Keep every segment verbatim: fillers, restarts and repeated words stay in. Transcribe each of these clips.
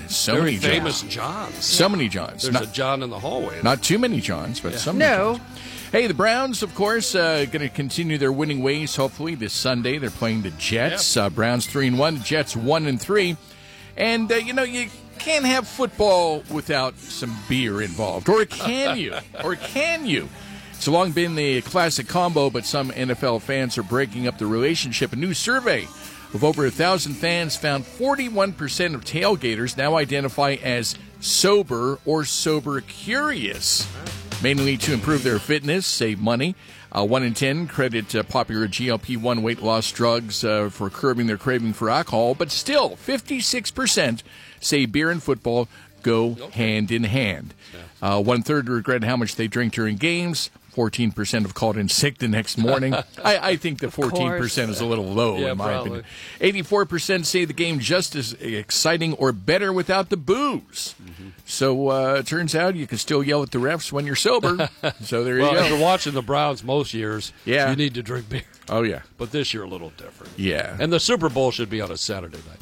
so Very many famous Johns. Johns. So many Johns. There's Not, a John in the hallway. not too many Johns, but Yeah. so many No. Johns. Hey, the Browns, of course, uh, going to continue their winning ways. Hopefully, this Sunday they're playing the Jets. Yep. Uh, Browns three and one, the Jets one and three. And uh, you know you can't have football without some beer involved, or can you? or can you? It's long been the classic combo, but some N F L fans are breaking up the relationship. A new survey of over a thousand fans found forty-one percent of tailgaters now identify as sober or sober curious, mainly to improve their fitness, save money. Uh, one in ten credit uh, popular G L P one weight loss drugs uh, for curbing their craving for alcohol, but still, fifty-six percent say beer and football go hand in hand. Uh, one-third regret how much they drink during games. fourteen percent have called in sick the next morning. I, I think the fourteen percent is a little low, Yeah, in my probably. opinion. eighty-four percent say the game just as exciting or better without the booze. Mm-hmm. So uh, it turns out you can still yell at the refs when you're sober. So there you Well, if go. you're watching the Browns most years, Yeah. you need to drink beer. Oh, yeah. But this year, a little different. Yeah. And the Super Bowl should be on a Saturday night.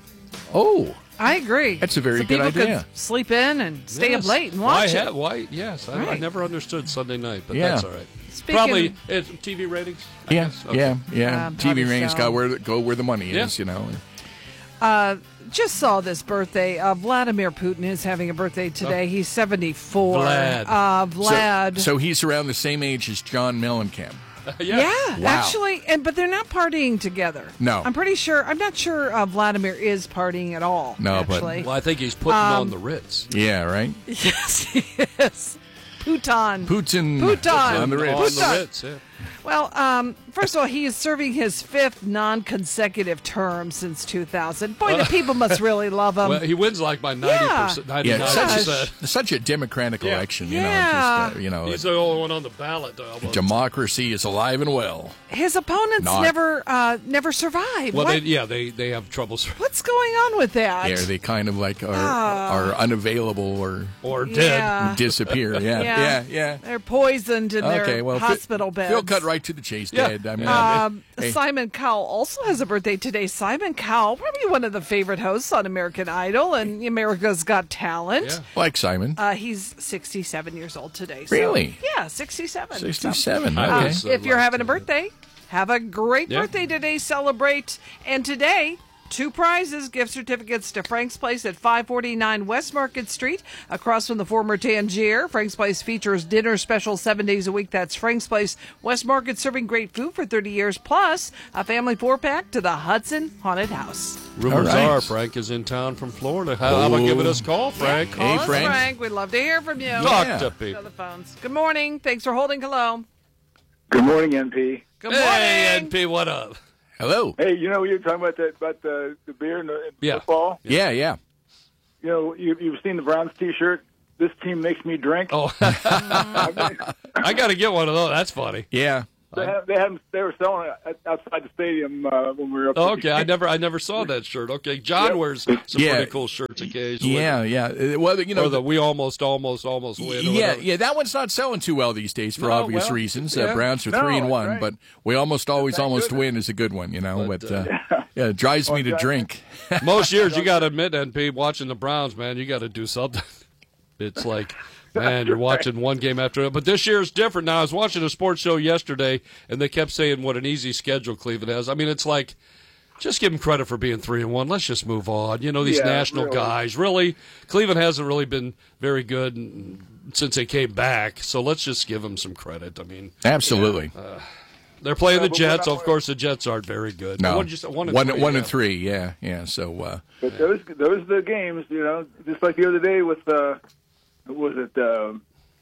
Oh, I agree. That's a very so good people idea. Could sleep in and stay Yes. up late and why watch it. ha- why? Yes, I, I Right. never understood Sunday night, but Yeah. that's all right. Speaking Probably of- it's T V ratings. I yeah, guess. Okay. yeah, yeah. Um, T V probably ratings so. got where the, go where the money Yeah. is, you know. Uh, just saw this birthday. Uh, Vladimir Putin is having a birthday today. He's seventy-four. Vlad. Uh, Vlad. So, so he's around the same age as John Mellencamp. yeah. yeah, Wow. actually, and but they're not partying together. No. I'm pretty sure. I'm not sure uh, Vladimir is partying at all. No, but- actually. Well, I think he's putting Um, on the Ritz. Yeah, right? yes, he is. Putin. Putin, Putin. on the Ritz. On the Putin. Ritz, yeah. Well, um, first of all, he is serving his fifth non-consecutive term since two thousand. Boy, the people must really love him. Well, he wins like by ninety percent, Yeah, ninety-nine it's such, percent. a, such a democratic Yeah. election, you Yeah. know. Just, uh, you know, He's the only one on the ballot. Almost. democracy is alive and well. His opponents Not. never, uh, never survive. Well, What- they, yeah, they they have troubles What's going on with that? Yeah, they kind of like are, Ah. are unavailable or or dead. Yeah. disappear. Yeah, Yeah. yeah, yeah. They're poisoned in Okay, their well, hospital Phil, beds. Phil cut right to the chase. Yeah. Dead. I mean, Um, hey, Simon Cowell also has a birthday today. Simon Cowell, probably one of the favorite hosts on American Idol and America's Got Talent. Yeah. like Simon, Uh, he's sixty-seven years old today. So, Really? Yeah, sixty-seven. sixty-seven. I Okay. was, So, if you're like having a to- birthday, have a great Yeah. birthday today. Celebrate. And today, two prizes, gift certificates to Frank's Place at five forty-nine West Market Street, across from the former Tangier. Frank's Place features dinner specials seven days a week. That's Frank's Place, West Market, serving great food for thirty years, plus a family four-pack to the Hudson Haunted House. Rumors All right. are Frank is in town from Florida. How, how about giving us a call, Frank? Call Hey, us, Frank. Frank. We'd love to hear from you. Talk Yeah. to Go people. to the phones. Good morning. Thanks for holding. Hello. Good morning, N P. Good morning. Hey, N P, what up? Hello. Hey, you know, you were talking about that about the, the beer and, the, and Yeah. football. Yeah, yeah. You know, you, you've seen the Browns T-shirt. This team makes me drink. Oh, I mean, I got to get one of those. That's funny. Yeah. they, have, they, have, they were selling it outside the stadium uh, when we were up. Oh, there. okay, I never, I never saw that shirt. Okay, John Yep. wears some Yeah. pretty cool shirts occasionally. Yeah, yeah. Uh, Well, you know, Or the we almost, almost, almost win. or yeah, whatever. yeah. That one's not selling too well these days for No, obvious well, reasons. Uh, yeah. Browns are No, three and one, right. but we almost always Thank almost goodness. win is a good one, you know. But, But, uh, uh, yeah, it drives me to Well, drink. Most years, you got to admit, N P, watching the Browns, man, you got to do something. It's like, man, you're watching one game after another. But this year is different. Now, I was watching a sports show yesterday, and they kept saying what an easy schedule Cleveland has. I mean, it's like, just give them credit for being three and one. Let's just move on. You know, these Yeah, national really. guys, really, Cleveland hasn't really been very good since they came back. So let's just give them some credit. I mean, Absolutely. they're playing Yeah, the but we're Jets. not- Of course, the Jets aren't very good. no. What did you say? One and one, three. one yeah. and three, yeah, yeah. So, uh, But those those are the games, you know. Just like the other day with uh, what was it? Um,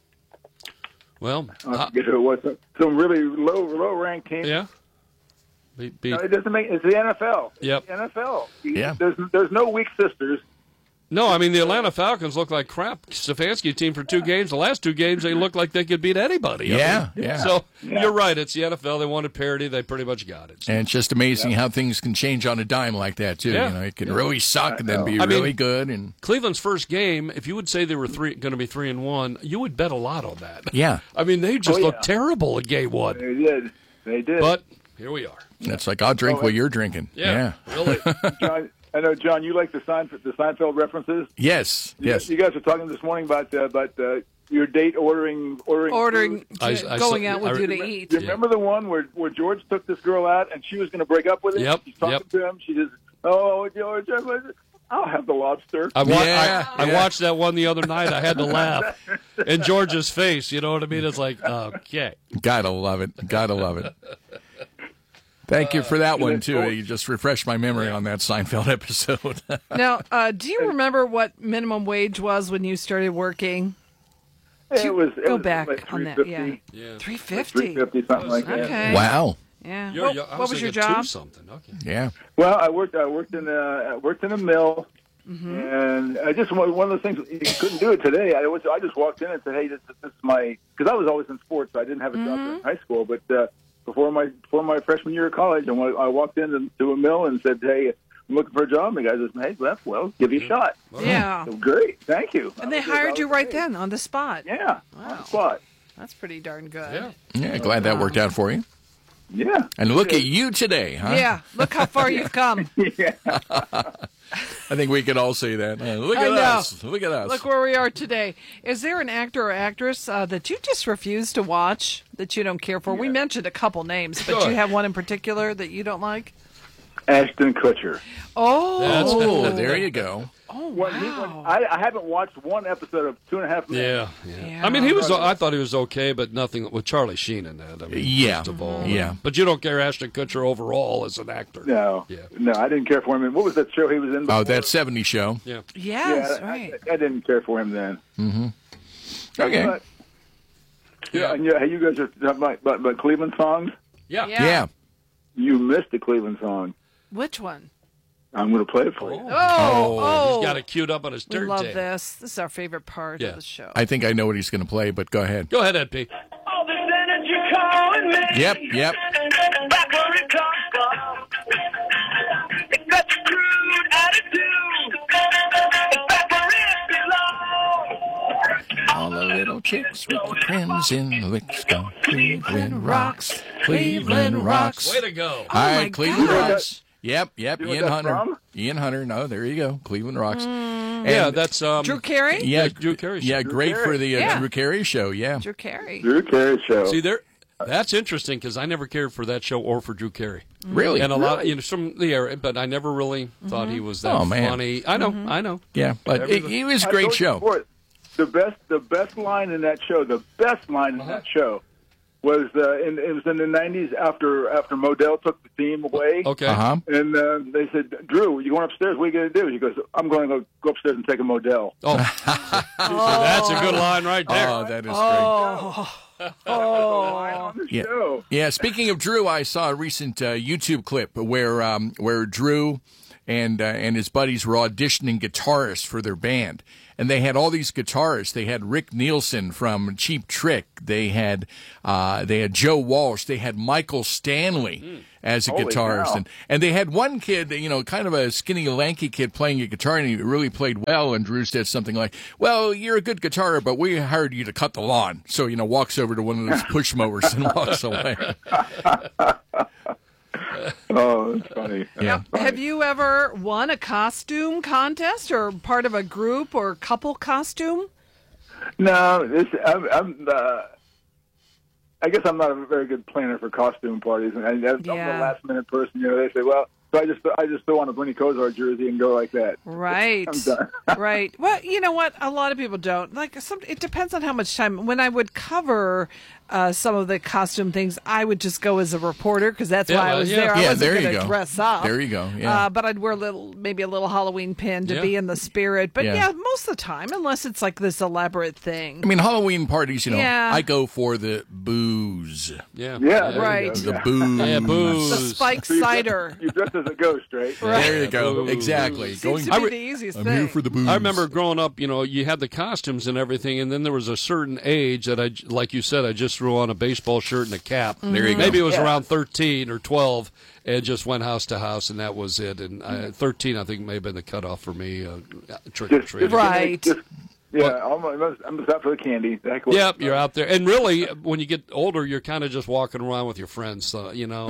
Well, I uh, forget who it was. Some really low low ranked team. yeah. Be, be, No, it doesn't make. It's the N F L. Yep. The N F L. Yeah. There's there's no weak sisters. No, I mean, the Atlanta Falcons look like crap. Stefanski team for two games. The last two games, they look like they could beat anybody. I Yeah, mean, yeah. So Yeah. you're right. It's the N F L. They wanted parity. They pretty much got it. and it's just amazing how things can change on a dime like that, too. Yeah. You know, it can really suck and then be I mean- really good. And Cleveland's first game, if you would say they were three, going to be three and one, you would bet a lot on that. yeah, I mean, they just Oh, yeah. looked terrible in game one. They did. They did. But here we are. it's like I'll drink Oh, what it- you're drinking. Yeah, really. John, I know, John, you like the Seinfeld, the Seinfeld references. Yes, You- yes. You guys were talking this morning about uh, about uh, your date ordering ordering Ordering, food. I- to- I going saw- out with I- you to Yeah. eat. Do you remember the one where, where George took this girl out and she was going to break up with him? Yep, She's talking yep. to him. She just, oh, George, I'll have the lobster. I, wa- Yeah, I, I yeah. watched that one the other night. I had to laugh. And George's face, you know what I mean? It's like, okay. Gotta love it. Gotta love it. Thank you for that one, too. You just refreshed my memory on that Seinfeld episode. Now, uh, do you remember what minimum wage was when you started working? it was, it Go was back like on that. three Yeah, fifty, Yeah. three three fifty. fifty, something like that. Okay. Wow. Yeah. You're, What, you're- I what was your thinking two job? something. Okay. Yeah. Well, I worked. I worked in a I worked in a mill, Mm-hmm. and I just one one of those things. You couldn't do it today. I was. I just walked in and said, "Hey, this, this is my." Because I was always in sports. So I didn't have a job Mm-hmm. in high school, but uh, before my before my freshman year of college, I, wa- I walked into a mill and said, "Hey, I'm looking for a job." And the guy says, "Hey, well, well, give you a shot." Yeah. So, great, thank you. And they I was- I hired was you right great. then on the spot. Yeah, on the spot. That's pretty darn good. Yeah. Yeah, glad that worked out for you. Yeah, And look at you today, huh? Yeah. Look how far you've come. yeah. I think we could all say that. Uh, look I at know. us. Look at us. Look where we are today. Is there an actor or actress uh, that you just refuse to watch, that you don't care for? We mentioned a couple names, but Sure. you have one in particular that you don't like? Ashton Kutcher. Oh, That's- Oh, there you go. oh When he, when, wow. I, I haven't watched one episode of Two and a Half Men. Yeah, yeah. Yeah. I mean, he was. I thought he was okay, but nothing with Charlie Sheen in that. I mean, Yeah. first of all. Yeah. But you don't care Ashton Kutcher overall as an actor. No, Yeah. no, I didn't care for him. And what was that show he was in? Oh, before? that seventies show. Yeah. Yes, yeah, right. I, I didn't care for him then. Okay. But, yeah, and yeah, you guys are talking about, about, about Cleveland songs. Yeah. Yeah. Yeah. You missed the Cleveland song. Which one? I'm going to play it for you. Oh, oh. He's got it queued up on his We turntable. love this. This is our favorite part Yeah. of the show. I think I know what he's going to play, but go ahead. Go ahead, Ed P. All this energy calling me. Yep, yep. Back where it comes from. It's such a crude attitude. Back where it belongs. All the little chicks with the crimson wicks go. Cleveland rocks. Cleveland rocks. Way to go. All right, my Cleveland gosh. rocks. Yep, yep. You know what Ian that's Hunter. from? Ian Hunter. No, there you go. Cleveland rocks. And- Yeah, that's um. Drew Carey? yeah, Yeah, Drew Carey show. Yeah, Drew great for the uh, Yeah. Drew Carey show. Yeah. Drew Carey. Drew Carey show. See there. That's interesting because I never cared for that show or for Drew Carey. Really? And a lot, you know, from the era, but I never really thought he was that Oh, man. funny. I know, I know. Yeah, but it, it was a I great told you show. before, the best, the best line in that show, the best line in that show, was uh, in it was in the nineties after after Modell took the theme away. Okay. Uh huh. And uh, they said, "Drew, you going upstairs? What are you going to do?" He goes, "I'm going to go, go upstairs and take a Modell." Oh, that's a good line right there. Oh, that is great. Oh, On the Yeah. show. Yeah, speaking of Drew, I saw a recent uh, YouTube clip where um, where Drew and uh, and his buddies were auditioning guitarists for their band, and they had all these guitarists. They had Rick Nielsen from Cheap Trick. They had uh, they had Joe Walsh. They had Michael Stanley as a Holy guitarist, cow. and and they had one kid, you know, kind of a skinny, lanky kid playing a guitar, and he really played well. And Drew said something like, "Well, you're a good guitarist, but we hired you to cut the lawn." So you know, walks over to one of those push mowers and walks away. Oh, that's funny. Yeah. have you ever won a costume contest or part of a group or couple costume? No, this I'm. I'm uh, I guess I'm not a very good planner for costume parties, and I, I'm the Yeah. last minute person. You know, they say, "Well, so I just I just throw on a Bernie Kosar jersey and go like that." Right. I'm done. Right. Well, you know what? A lot of people don't. Like, some, it depends on how much time. When I would cover uh, some of the costume things, I would just go as a reporter because that's Yeah, why I well, was yeah. there. I Yeah, wasn't there you going to go. dress up. There you go, yeah. Uh, but I'd wear a little, maybe a little Halloween pin to Yeah. be in the spirit. But Yeah. yeah. most of the time, unless it's like this elaborate thing. I mean, Halloween parties, you know, Yeah. I go for the booze. Yeah. Yeah, there you Right. go. The Yeah. booze. Yeah, the booze. spiked So you dress- cider. You dress as a ghost, right? There you go. Booze. Exactly. Seems to Going, be the easiest I'm thing. here for the booze. I remember growing up, you know, you had the costumes and everything, and then there was a certain age that I, like you said, I just threw on a baseball shirt and a cap. There you go. Maybe it was Yeah. around thirteen or twelve, and just went house to house, and that was it. And I, thirteen, I think, may have been the cutoff for me, uh, trick or Just, treating. just, Right. Just, yeah, I'm, I'm I'm just out for the candy. Heck with- Yep, you're out there. And really, when you get older, you're kind of just walking around with your friends, uh, you know.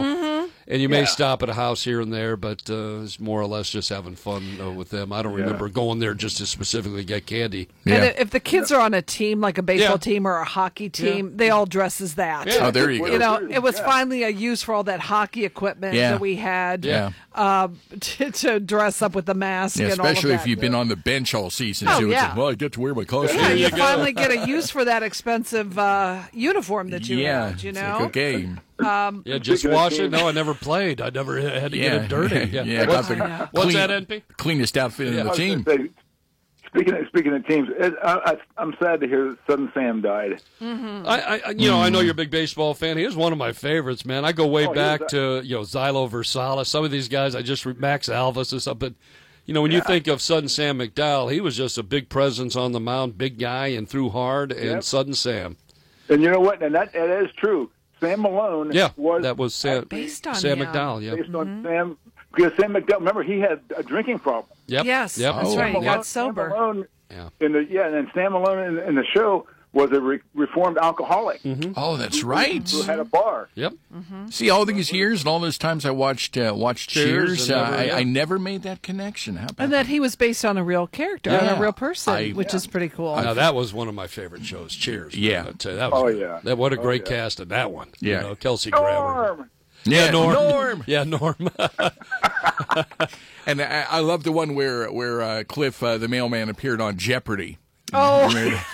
and you may stop at a house here and there, but uh, it's more or less just having fun uh, with them. I don't remember going there just to specifically get candy. Yeah. And if the kids are on a team, like a baseball Yeah. team or a hockey team, they all dress as that. Yeah. Oh, there you go. You know, it was Yeah. finally a use for all that hockey equipment Yeah. that we had. Yeah. Um, to, to dress up with the mask Yeah, and all of especially if that. you've been on the bench all season Oh, too. It's yeah. like, well, I get to wear my costume. Yeah, There you, you go. finally get a use for that expensive uh, uniform that you yeah, had, you it's know? like, okay. Yeah, just Speaking of wash it. teams- No, I never played. I never had to Yeah, get it dirty. Yeah, yeah, What's, got the Yeah. what's clean- that, N P? Cleanest outfit in Yeah. the I was team. gonna say, Speaking of, speaking of teams, it, I, I, I'm sad to hear that Southern Sam died. I, I, you know, I know you're a big baseball fan. He was one of my favorites, man. I go way Oh, he back was to you know Xylo Versalis. Some of these guys, I just re- Max Alvis or something. But, you know, when you think of Southern Sam McDowell, he was just a big presence on the mound, big guy, and threw hard. And Yep. Southern Sam, And you know what? And that, that is true. Sam Malone yeah, was that was Sam, Based on Sam him. McDowell. Yeah, based on Sam, because Sam McDowell, remember, he had a drinking problem. yep, Yes, yep. that's Oh. right. He Sam got sober. Sam Malone Yeah. in the yeah, and then Sam Malone in, in the show was a re- reformed alcoholic Oh, that's right. who had a bar. Yep. See, all these years and all those times I watched uh, watched Cheers Cheers, and uh, never- I, yeah. I never made that connection. How about And that he was based on a real character, on Yeah. a real person, I- which is pretty cool. Now that was one of my favorite shows. Cheers. man. Yeah. I'll tell you, that was Oh, good. yeah. That what a great yeah. cast in that one. Yeah. You know, Kelsey Grammer. Norm! Yeah, Norm. Norm. Yeah, Norm. And I, I love the one where where uh, Cliff, uh, the mailman, appeared on Jeopardy. Oh.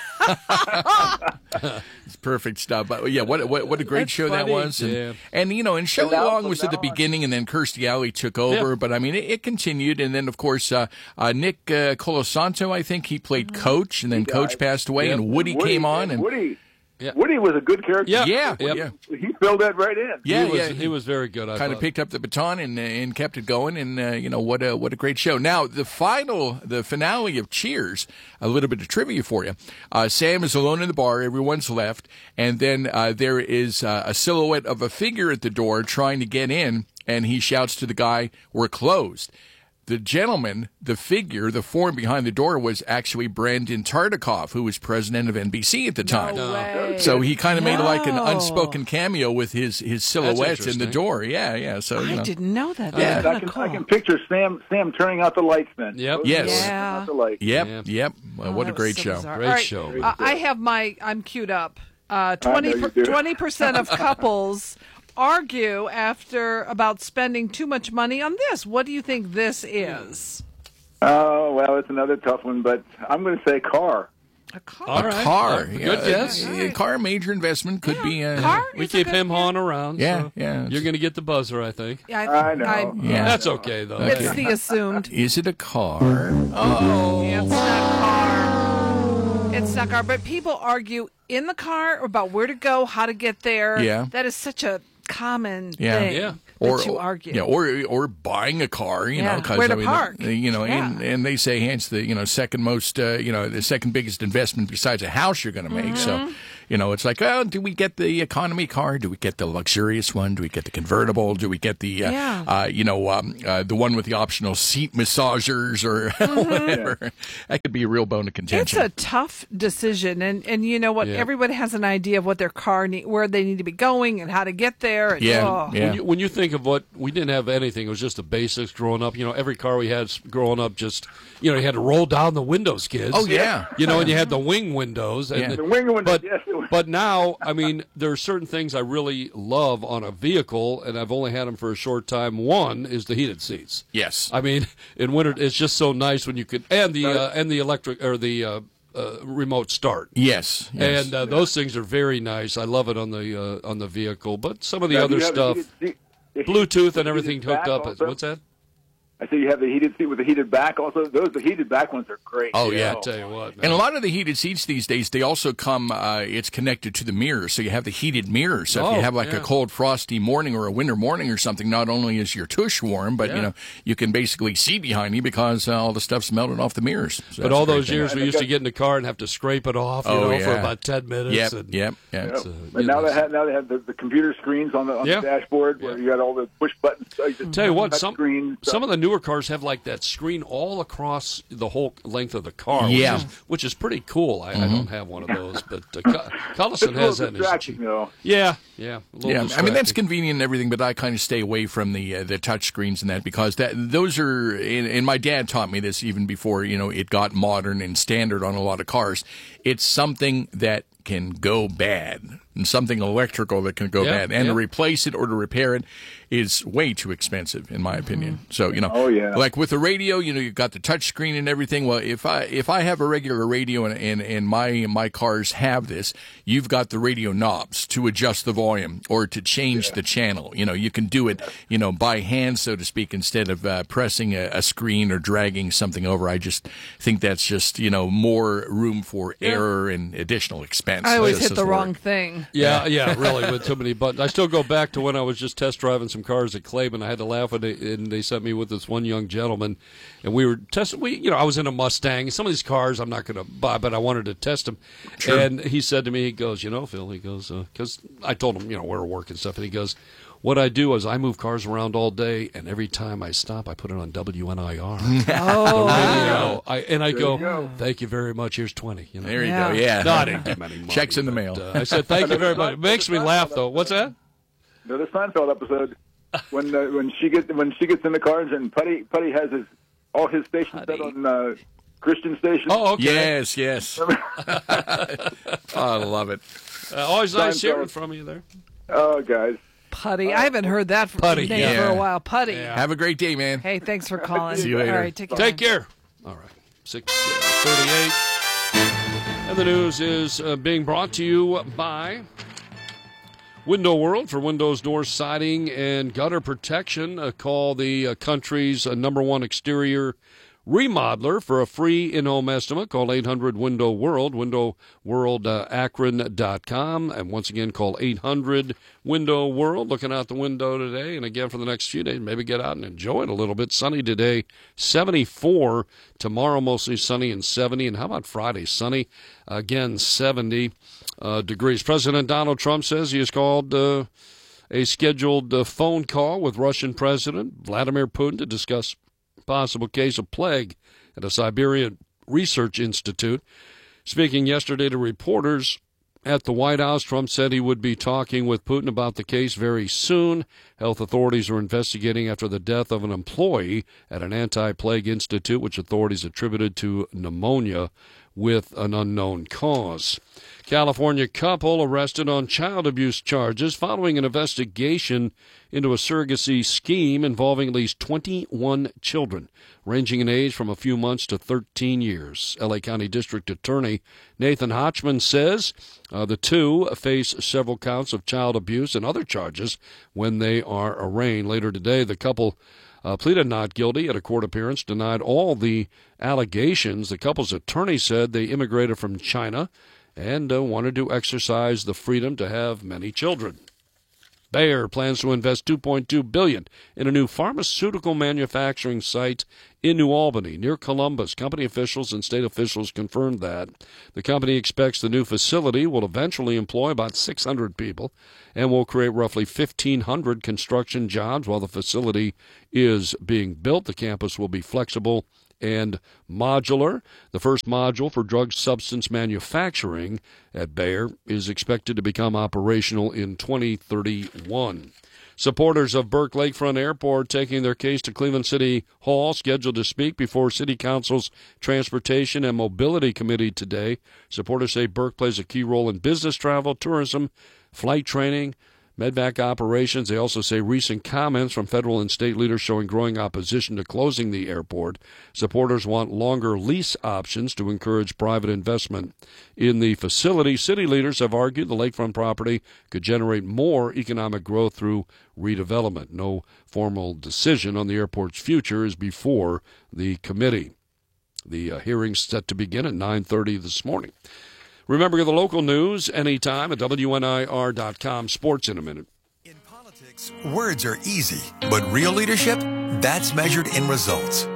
It's perfect stuff. But yeah, what what, what a great That's show that funny. was. And, Yeah. and you know, and Shelley now- Long from was at the now on- beginning, and then Kirstie Alley took over. Yeah. But I mean, it, it continued, and then of course uh, uh, Nick uh, Colasanto, I think he played Coach, and then Coach died. passed away, Yep. and Woody, Woody came on, and and Woody. Yeah. Woody was a good character. Yeah. yeah, Yep. yeah. He filled that right in. Yeah, he was, yeah. he was very good. I Kind of thought. picked up the baton and uh, and kept it going, and uh, you know what a what a great show. Now the final, the finale of Cheers. A little bit of trivia for you. Uh, Sam is alone in the bar. Everyone's left, and then uh, there is uh, a silhouette of a figure at the door trying to get in, and he shouts to the guy, "We're closed." The gentleman, the figure, the form behind the door was actually Brandon Tartikoff, who was president of N B C at the time. No way. So he kind of made like an No. unspoken cameo with his his silhouette in the interesting. door. Yeah, yeah. So you I know. didn't know that. Yeah. That's I kind can, of cool. I can picture Sam Sam turning out the lights then. Yep. Yes. Turning Yeah. out the lights. Yep, Yeah. yep. Well, Oh, what a that was great so show. bizarre. Great All right, show. uh, I have my, I'm queued up. Uh, I know 20 you do. twenty percent of couples argue after about spending too much money on this. What do you think this is? Oh, well, it's another tough one, but I'm going to say car. A car. All A right. car. Uh, yeah, good guess. A, a car, major investment could be. Uh, Car? We is a keep good- him hawing around. Yeah, so yeah. You're going to get the buzzer, I think. Yeah, I know. Yeah. That's okay, though. It's the assumed. Is it a car? Oh, Yeah, it's not car. It's not car. But people argue in the car about where to go, how to get there. Yeah. That is such a common Yeah. thing Yeah. that you argue. Yeah, or or buying a car, you Yeah. know, 'cause, Where to I mean, park. uh, you know, Yeah. and, and they say hey, it's the you know second most, uh, you know, the second biggest investment besides a house you're going to make. Mm-hmm. So, you know, it's like, oh, do we get the economy car? Do we get the luxurious one? Do we get the convertible? Do we get the, uh, Yeah. uh, you know, um, uh, the one with the optional seat massagers or whatever? That could be a real bone of It's contention. a tough decision, and and you know what? Yeah. Everybody has an idea of what their car need, where they need to be going, and how to get there. And, Yeah, oh. yeah. When you, when you think of what we didn't have anything, it was just the basics growing up. You know, every car we had s- growing up, just you know, you had to roll down the windows, kids. Oh, yeah. You know, and you had the wing windows. And Yeah. The wing windows, But yes. but now, I mean, there are certain things I really love on a vehicle, and I've only had them for a short time. One is the heated seats. Yes. I mean, in winter, it's just so nice when you could, and the uh, and the electric or the uh, uh, remote start. Yes. yes. And uh, those things are very nice. I love it on the uh, on the vehicle. But some of the Now, do other you have the stuff, heated seat- the heated- Bluetooth the and everything heated hooked back up. also? What's that? I say you have the heated seat with the heated back. Also, those the heated back ones are great. Oh, yeah. I tell you what, man. And a lot of the heated seats these days, they also come, uh, it's connected to the mirror. So you have the heated mirror. So if Oh, you have like yeah. a cold, frosty morning or a winter morning or something, not only is your tush warm, but, you Yeah. know, you can basically see behind you because uh, all the stuff's melted off the mirrors. So But that's all a great those thing. years we used to get in the car and have to scrape it off, you Oh, know, for yeah. about ten minutes. Yep, and, yep, yep. Yep. uh, But you now know, they have now they have the, the computer screens on the on Yeah. the dashboard where Yeah. you got all the push buttons. So you just Tell you what, touch some screen some of the newer newer cars have like that screen all across the whole length of the car, Yeah. which is, which is pretty cool. I, I don't have one of those, but uh, Cu- Cullison has that in his distracting, Jeep. though. Yeah, yeah. a little Yeah, I mean that's distracting. convenient and everything, but I kind of stay away from the uh, the touch screens and that because that those are. And, and my dad taught me this even before you know it got modern and standard on a lot of cars. It's something that can go bad, and something electrical that can go Yeah, bad, and yeah. to replace it or to repair it is way too expensive, in my opinion. So you know, Oh, yeah. like with the radio, you know, you've got the touch screen and everything. Well, if I if I have a regular radio and and, and my my cars have this, you've got the radio knobs to adjust the volume or to change the channel. You know, you can do it, you know, by hand, so to speak, instead of uh, pressing a, a screen or dragging something over. I just think that's just you know more room for error and additional expense. I always just hit the as wrong work. thing. Yeah, yeah, really, with too many buttons. I still go back to when I was just test driving some cars at Claiborne. I had to laugh when they, and they sent me with this one young gentleman, and we were testing. We, you know, I was in a Mustang. Some of these cars I'm not going to buy, but I wanted to test them. And he said to me, he goes, you know, Phil, he goes, because I told him, you know, where to work and stuff, and he goes, what I do is I move cars around all day, and every time I stop, I put it on W N I R. Oh, Radio. I, and I go, you go. thank you very much. Here's twenty. You know? There you Yeah. go. Yeah. No, I didn't give him any money. Checks in the but, mail. uh, I said, thank you very much. It makes me laugh, though. What's that? Another Seinfeld episode when uh, when she gets when she gets in the cars and Putty Putty has his all his stations set on uh, Christian stations. Oh, okay. Yes, yes. Oh, I love it. Uh, always nice Seinfeld. hearing from you there. Oh, guys. Putty. I haven't heard that from Putty, name yeah. for a while. Putty. Yeah. Have a great day, man. Hey, thanks for calling. See you later. All right, take care. Take care. All right. six thirty-eight. And the news is uh, being brought to you by Window World for windows, doors, siding, and gutter protection. Uh, call the uh, country's uh, number one exterior remodeler for a free in-home estimate. Call eight hundred window world, window world akron dot com. And once again, call eight hundred window world. Looking out the window today, and again for the next few days, maybe get out and enjoy it a little bit. Sunny today, seventy-four. Tomorrow, mostly sunny and seventy. And how about Friday? Sunny, again, seventy uh, degrees. President Donald Trump says he has called uh, a scheduled uh, phone call with Russian President Vladimir Putin to discuss possible case of plague at a Siberian research institute. Speaking yesterday to reporters at the White House, Trump said he would be talking with Putin about the case very soon. Health authorities are investigating after the death of an employee at an anti-plague institute, which authorities attributed to pneumonia with an unknown cause. California couple arrested on child abuse charges following an investigation into a surrogacy scheme involving at least twenty-one children, ranging in age from a few months to thirteen years. L A County District Attorney Nathan Hotchman says uh, the two face several counts of child abuse and other charges when they are arraigned. Later today, the couple Uh, pleaded not guilty at a court appearance, denied all the allegations. The couple's attorney said they immigrated from China and uh, wanted to exercise the freedom to have many children. Bayer plans to invest two point two billion dollars in a new pharmaceutical manufacturing site in New Albany, near Columbus. Company officials and state officials confirmed that. The company expects the new facility will eventually employ about six hundred people and will create roughly fifteen hundred construction jobs while the facility is being built. The campus will be flexible and modular. The first module for drug substance manufacturing at Bayer is expected to become operational in twenty thirty-one. Supporters of Burke Lakefront Airport taking their case to Cleveland City Hall, scheduled to speak before City Council's Transportation and Mobility Committee today. Supporters say Burke plays a key role in business travel, tourism, flight training, medvac operations. They also say recent comments from federal and state leaders showing growing opposition to closing the airport. Supporters want longer lease options to encourage private investment in the facility. City leaders have argued the lakefront property could generate more economic growth through redevelopment. No formal decision on the airport's future is before the committee. The uh, hearing's set to begin at nine thirty this morning. Remember the local news anytime at W N I R dot com. Sports in a minute. In politics, words are easy, but real leadership, that's measured in results.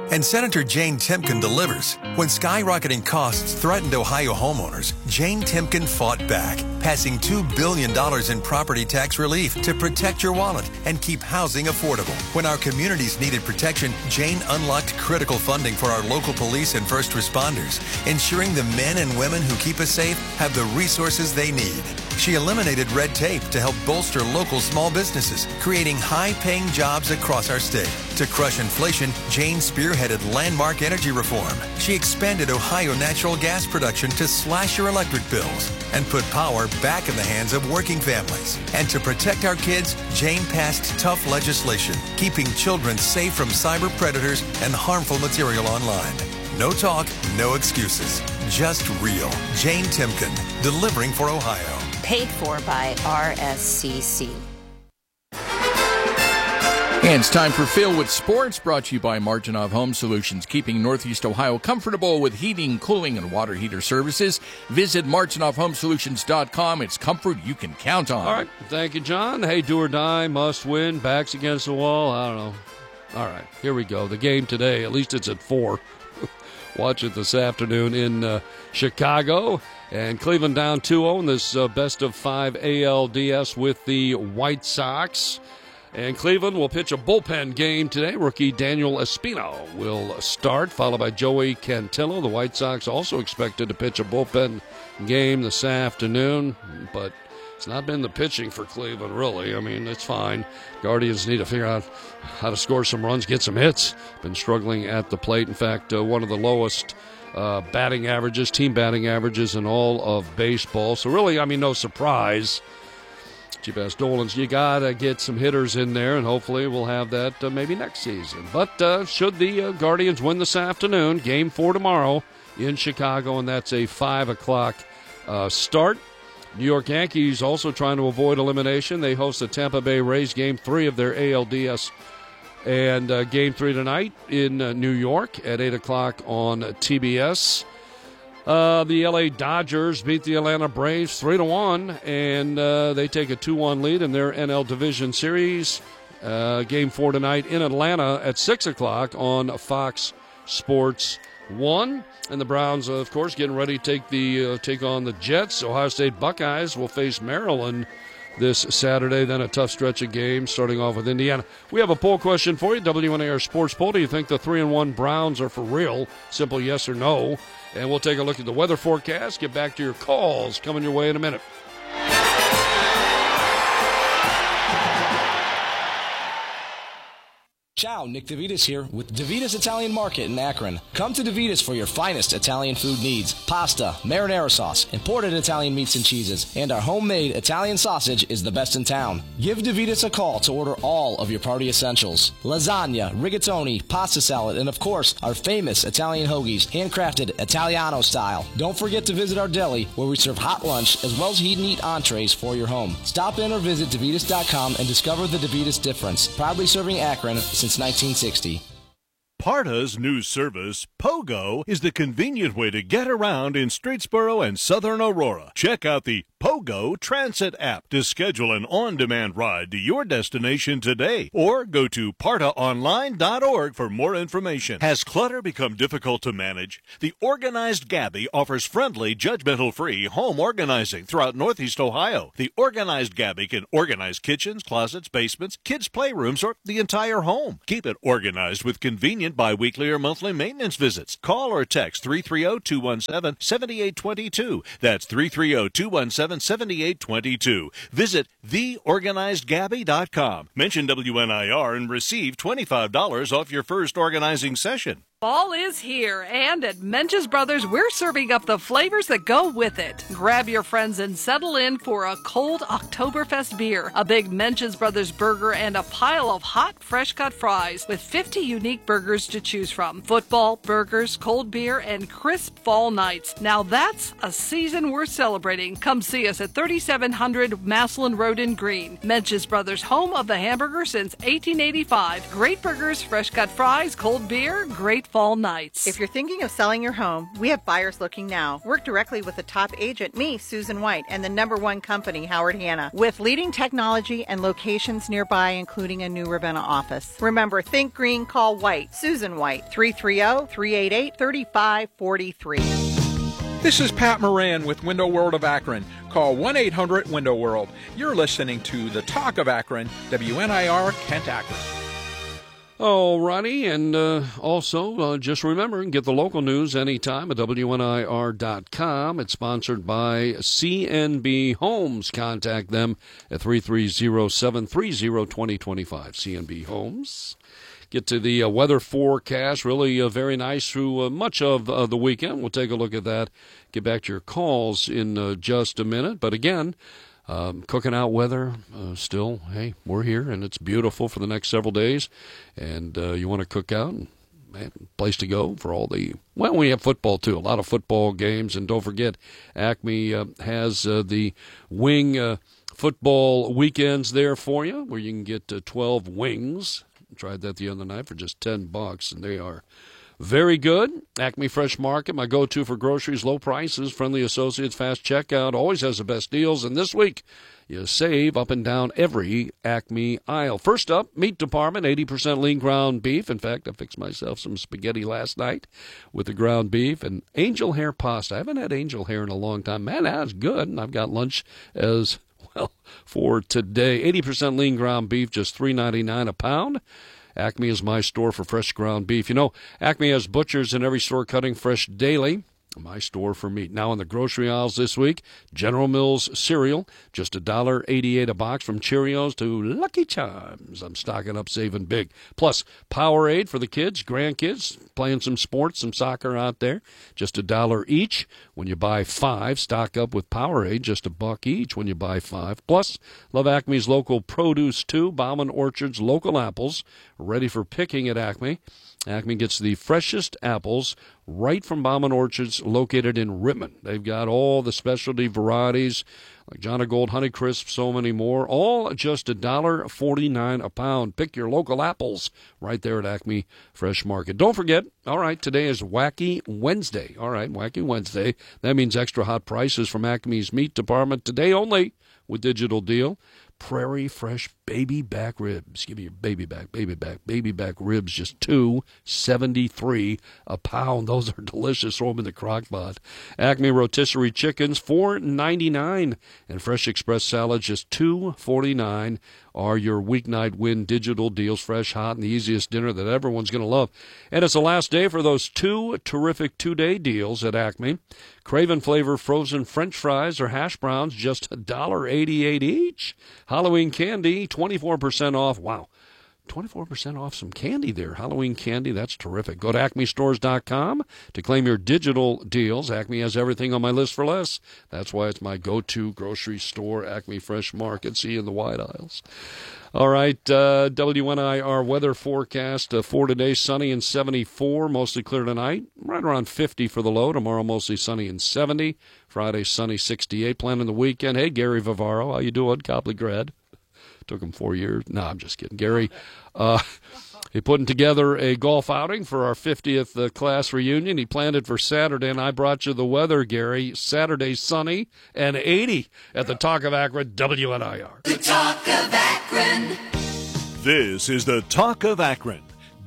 And Senator Jane Timken delivers. When skyrocketing costs threatened Ohio homeowners, Jane Timken fought back, passing two billion dollars in property tax relief to protect your wallet and keep housing affordable. When our communities needed protection, Jane unlocked critical funding for our local police and first responders, ensuring the men and women who keep us safe have the resources they need. She eliminated red tape to help bolster local small businesses, creating high-paying jobs across our state. To crush inflation, Jane spearheaded landmark energy reform. She expanded Ohio natural gas production to slash your electric bills and put power back in the hands of working families. And to protect our kids, Jane passed tough legislation, keeping children safe from cyber predators and harmful material online. No talk, no excuses. Just real. Jane Timken, delivering for Ohio. Paid for by R S C C. And it's time for Phil with Sports, brought to you by Marginov Home Solutions, keeping Northeast Ohio comfortable with heating, cooling, and water heater services. Visit marginov home solutions dot com. It's comfort you can count on. All right. Thank you, John. Hey, do or die, must win, backs against the wall. I don't know. All right, here we go. The game today, at least it's at four. Watch it this afternoon in uh, Chicago. And Cleveland down two oh in this uh, best of five A L D S with the White Sox. And Cleveland will pitch a bullpen game today. Rookie Daniel Espino will start, followed by Joey Cantillo. The White Sox also expected to pitch a bullpen game this afternoon, but it's not been the pitching for Cleveland, really. I mean, it's fine. Guardians need to figure out how to score some runs, get some hits. Been struggling at the plate. In fact, uh, one of the lowest uh, batting averages, team batting averages in all of baseball. So really, I mean, no surprise. Cheap ass Dolans, you got to get some hitters in there, and hopefully we'll have that uh, maybe next season. But uh, should the uh, Guardians win this afternoon, game four tomorrow in Chicago, and that's a five o'clock uh, start. New York Yankees also trying to avoid elimination. They host the Tampa Bay Rays, game three of their A L D S. And uh, game three tonight in uh, New York at eight o'clock on T B S. Uh, the L A Dodgers beat the Atlanta Braves three to one, and uh, they take a two one lead in their N L Division Series. Uh, game four tonight in Atlanta at six o'clock on Fox Sports one. And the Browns, uh, of course, getting ready to take the uh, take on the Jets. Ohio State Buckeyes will face Maryland this Saturday. Then a tough stretch of games, starting off with Indiana. We have a poll question for you, W N A R Sports Poll. Do you think the three and one Browns are for real? Simple yes or no. And we'll take a look at the weather forecast. Get back to your calls coming your way in a minute. Ciao, Nick DeVitas here with DeVitas Italian Market in Akron. Come to DeVitas for your finest Italian food needs. Pasta, marinara sauce, imported Italian meats and cheeses, and our homemade Italian sausage is the best in town. Give DeVitas a call to order all of your party essentials. Lasagna, rigatoni, pasta salad, and of course, our famous Italian hoagies, handcrafted Italiano style. Don't forget to visit our deli where we serve hot lunch as well as heat and eat entrees for your home. Stop in or visit DeVitas dot com and discover the DeVitas difference. Proudly serving Akron since nineteen sixty. Parta's new service, Pogo, is the convenient way to get around in Streetsboro and Southern Aurora. Check out the Pogo Transit app to schedule an on-demand ride to your destination today, or go to parta online dot org for more information. Has clutter become difficult to manage? The Organized Gabby offers friendly, judgmental-free home organizing throughout Northeast Ohio. The Organized Gabby can organize kitchens, closets, basements, kids' playrooms, or the entire home. Keep it organized with convenient bi-weekly or monthly maintenance visits. Call or text three three zero, two one seven, seven eight two two. That's three three zero, two one seven, seven eight two two. Visit the organized gabby dot com. Mention W N I R and receive twenty-five dollars off your first organizing session. Fall is here, and at Mench's Brothers, we're serving up the flavors that go with it. Grab your friends and settle in for a cold Oktoberfest beer, a big Mench's Brothers burger, and a pile of hot, fresh-cut fries with fifty unique burgers to choose from. Football, burgers, cold beer, and crisp fall nights. Now that's a season worth celebrating. Come see us at thirty-seven hundred Maslin Road in Greene. Mench's Brothers, home of the hamburger since eighteen eighty-five. Great burgers, fresh-cut fries, cold beer, great fall nights. If you're thinking of selling your home, we have buyers looking now. Work directly with the top agent, me, Susan White, and the number one company, Howard Hanna, with leading technology and locations nearby, including a new Ravenna office. Remember, think green, call White. Susan White, three three zero, three eight eight, three five four three. This is Pat Moran with Window World of Akron. Call one eight hundred window world. You're listening to The Talk of Akron, W N I R, Kent, Akron. Oh, Ronnie, and uh, also uh, just remember, get the local news anytime at W N I R dot com. It's sponsored by C N B Homes. Contact them at three three zero, seven three zero, two zero two five. C N B Homes. Get to the uh, weather forecast. Really uh, very nice through uh, much of uh, the weekend. We'll take a look at that. Get back to your calls in uh, just a minute. But again, um, cooking out weather uh, still, hey, we're here, and it's beautiful for the next several days. And uh, you want to cook out, man, place to go for all the, well, we have football too, a lot of football games. And don't forget, Acme uh, has uh, the wing uh, football weekends there for you, where you can get uh, twelve wings. Tried that the other night for just ten bucks, and they are very good. Acme Fresh Market, my go-to for groceries, low prices, friendly associates, fast checkout, always has the best deals. And this week, you save up and down every Acme aisle. First up, meat department, eighty percent lean ground beef. In fact, I fixed myself some spaghetti last night with the ground beef and angel hair pasta. I haven't had angel hair in a long time. Man, that's good. And I've got lunch as well for today. eighty percent lean ground beef, just three ninety-nine a pound. Acme is my store for fresh ground beef. You know, Acme has butchers in every store cutting fresh daily. My store for meat. Now in the grocery aisles this week, General Mills cereal, just one dollar eighty-eight a box, from Cheerios to Lucky Charms. I'm stocking up, saving big. Plus, Powerade for the kids, grandkids, playing some sports, some soccer out there. Just a dollar each. When you buy five, stock up with Powerade, just a buck each when you buy five. Plus, love Acme's local produce too. Bauman Orchard's local apples, ready for picking at Acme. Acme gets the freshest apples right from Bauman Orchards, located in Rittman. They've got all the specialty varieties, like John O' Gold, Honeycrisp, so many more, all just one dollar forty-nine a pound. Pick your local apples right there at Acme Fresh Market. Don't forget, all right, today is Wacky Wednesday. All right, Wacky Wednesday. That means extra hot prices from Acme's meat department today only with Digital Deal. Prairie Fresh baby back ribs. Give me your baby back, baby back, baby back ribs, just two seventy-three a pound. Those are delicious. Throw them in the crock pot. Acme rotisserie chickens, four ninety-nine, and Fresh Express salads, just two forty-nine. Are your weeknight win digital deals, fresh, hot, and the easiest dinner that everyone's going to love. And it's the last day for those two terrific two-day deals at Acme. Craven flavor frozen French fries or hash browns, just one dollar eighty-eight each. Halloween candy, twenty-four percent off. Wow. twenty-four percent off some candy there. Halloween candy, that's terrific. Go to acme stores dot com to claim your digital deals. Acme has everything on my list for less. That's why it's my go-to grocery store, Acme Fresh Market. See you in the wide aisles. All right, uh, W N I R weather forecast uh, for today, sunny and seventy-four, mostly clear tonight, right around fifty for the low. Tomorrow, mostly sunny and seventy. Friday, sunny, sixty-eight. Planning the weekend. Hey, Gary Vivaro, how you doing? Copley grad. Took him four years. No, I'm just kidding. Gary, uh, he putting together a golf outing for our fiftieth uh, class reunion. He planned it for Saturday, and I brought you the weather, Gary. Saturday, sunny and eighty at the Talk of Akron, W N I R. The Talk of Akron. This is the Talk of Akron,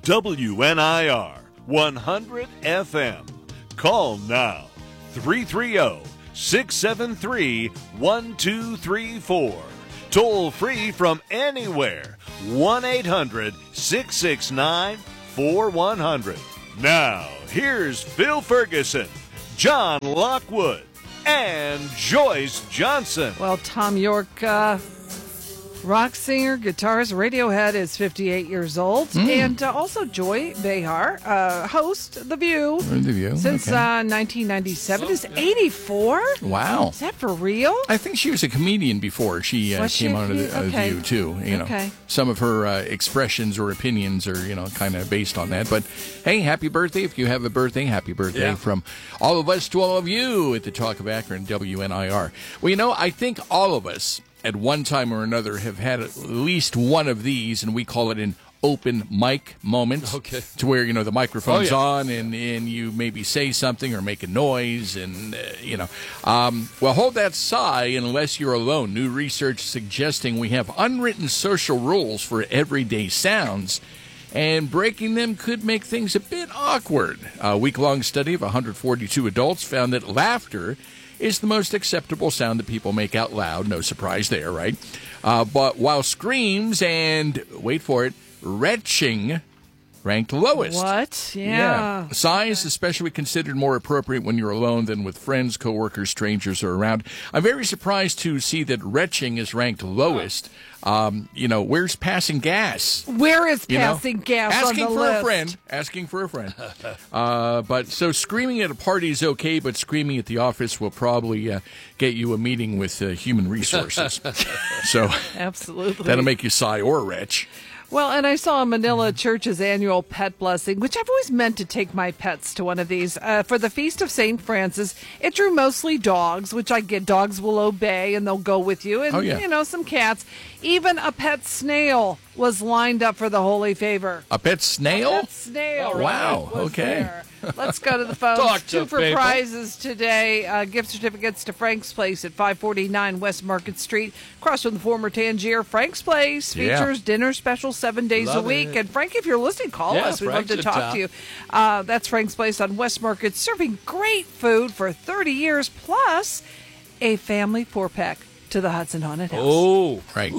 W N I R, one hundred F M. Call now, three three zero, six seven three, one two three four. Toll free from anywhere, one eight hundred, six six nine, four one zero zero. Now, here's Phil Ferguson, John Lockwood, and Joyce Johnson. Well, Tom York, uh, rock singer, guitarist, Radiohead, is fifty-eight years old. Mm. And uh, also Joy Behar, uh, host The View. The View. Since okay. uh, nineteen ninety-seven. Is eighty-four? Wow. Is that for real? I think she was a comedian before she uh, came on The uh, okay. View, too. You know, okay. Some of her uh, expressions or opinions are, you know, kind of based on that. But, hey, happy birthday. If you have a birthday, happy birthday yeah. from all of us to all of you at the Talk of Akron, W N I R. Well, you know, I think all of us at one time or another have had at least one of these, and we call it an open mic moment. Okay. To where, you know, the microphone's Oh, yeah. on and, and you maybe say something or make a noise and, uh, you know. Um, well, hold that sigh unless you're alone. New research suggesting we have unwritten social rules for everyday sounds, and breaking them could make things a bit awkward. A week-long study of one hundred forty-two adults found that laughter is the most acceptable sound that people make out loud. No surprise there, right? Uh, but while screams and, wait for it, retching ranked lowest. What? Yeah. Sighs especially considered more appropriate when you're alone than with friends, coworkers, strangers are around. I'm very surprised to see that retching is ranked lowest. Um, you know, where's passing gas? Where is You know? passing gas Asking on the for list? a friend. Asking for a friend. uh, but so screaming at a party is okay, but screaming at the office will probably uh, get you a meeting with uh, human resources. So Absolutely. that'll make you sigh or retch. Well, and I saw Manila Church's annual pet blessing, which I've always meant to take my pets to one of these. Uh, for the Feast of Saint Francis, it drew mostly dogs, which I get. Dogs will obey and they'll go with you. And, Oh, yeah. you know, some cats. Even a pet snail was lined up for the Holy Favor. A pet snail? A pet snail. Oh, wow. was Okay. there. Let's go to the phones. Talk to Two for people. prizes today. Uh, gift certificates to Frank's Place at five forty-nine West Market Street, across from the former Tangier. Frank's Place Yeah. features dinner special seven days Love a week. it. And Frank, if you're listening, call Yeah, us. We'd love Frank's to at talk top. to you. Uh, that's Frank's Place on West Market, serving great food for thirty years, plus a family four-pack to the Hudson Haunted House. Oh, Right.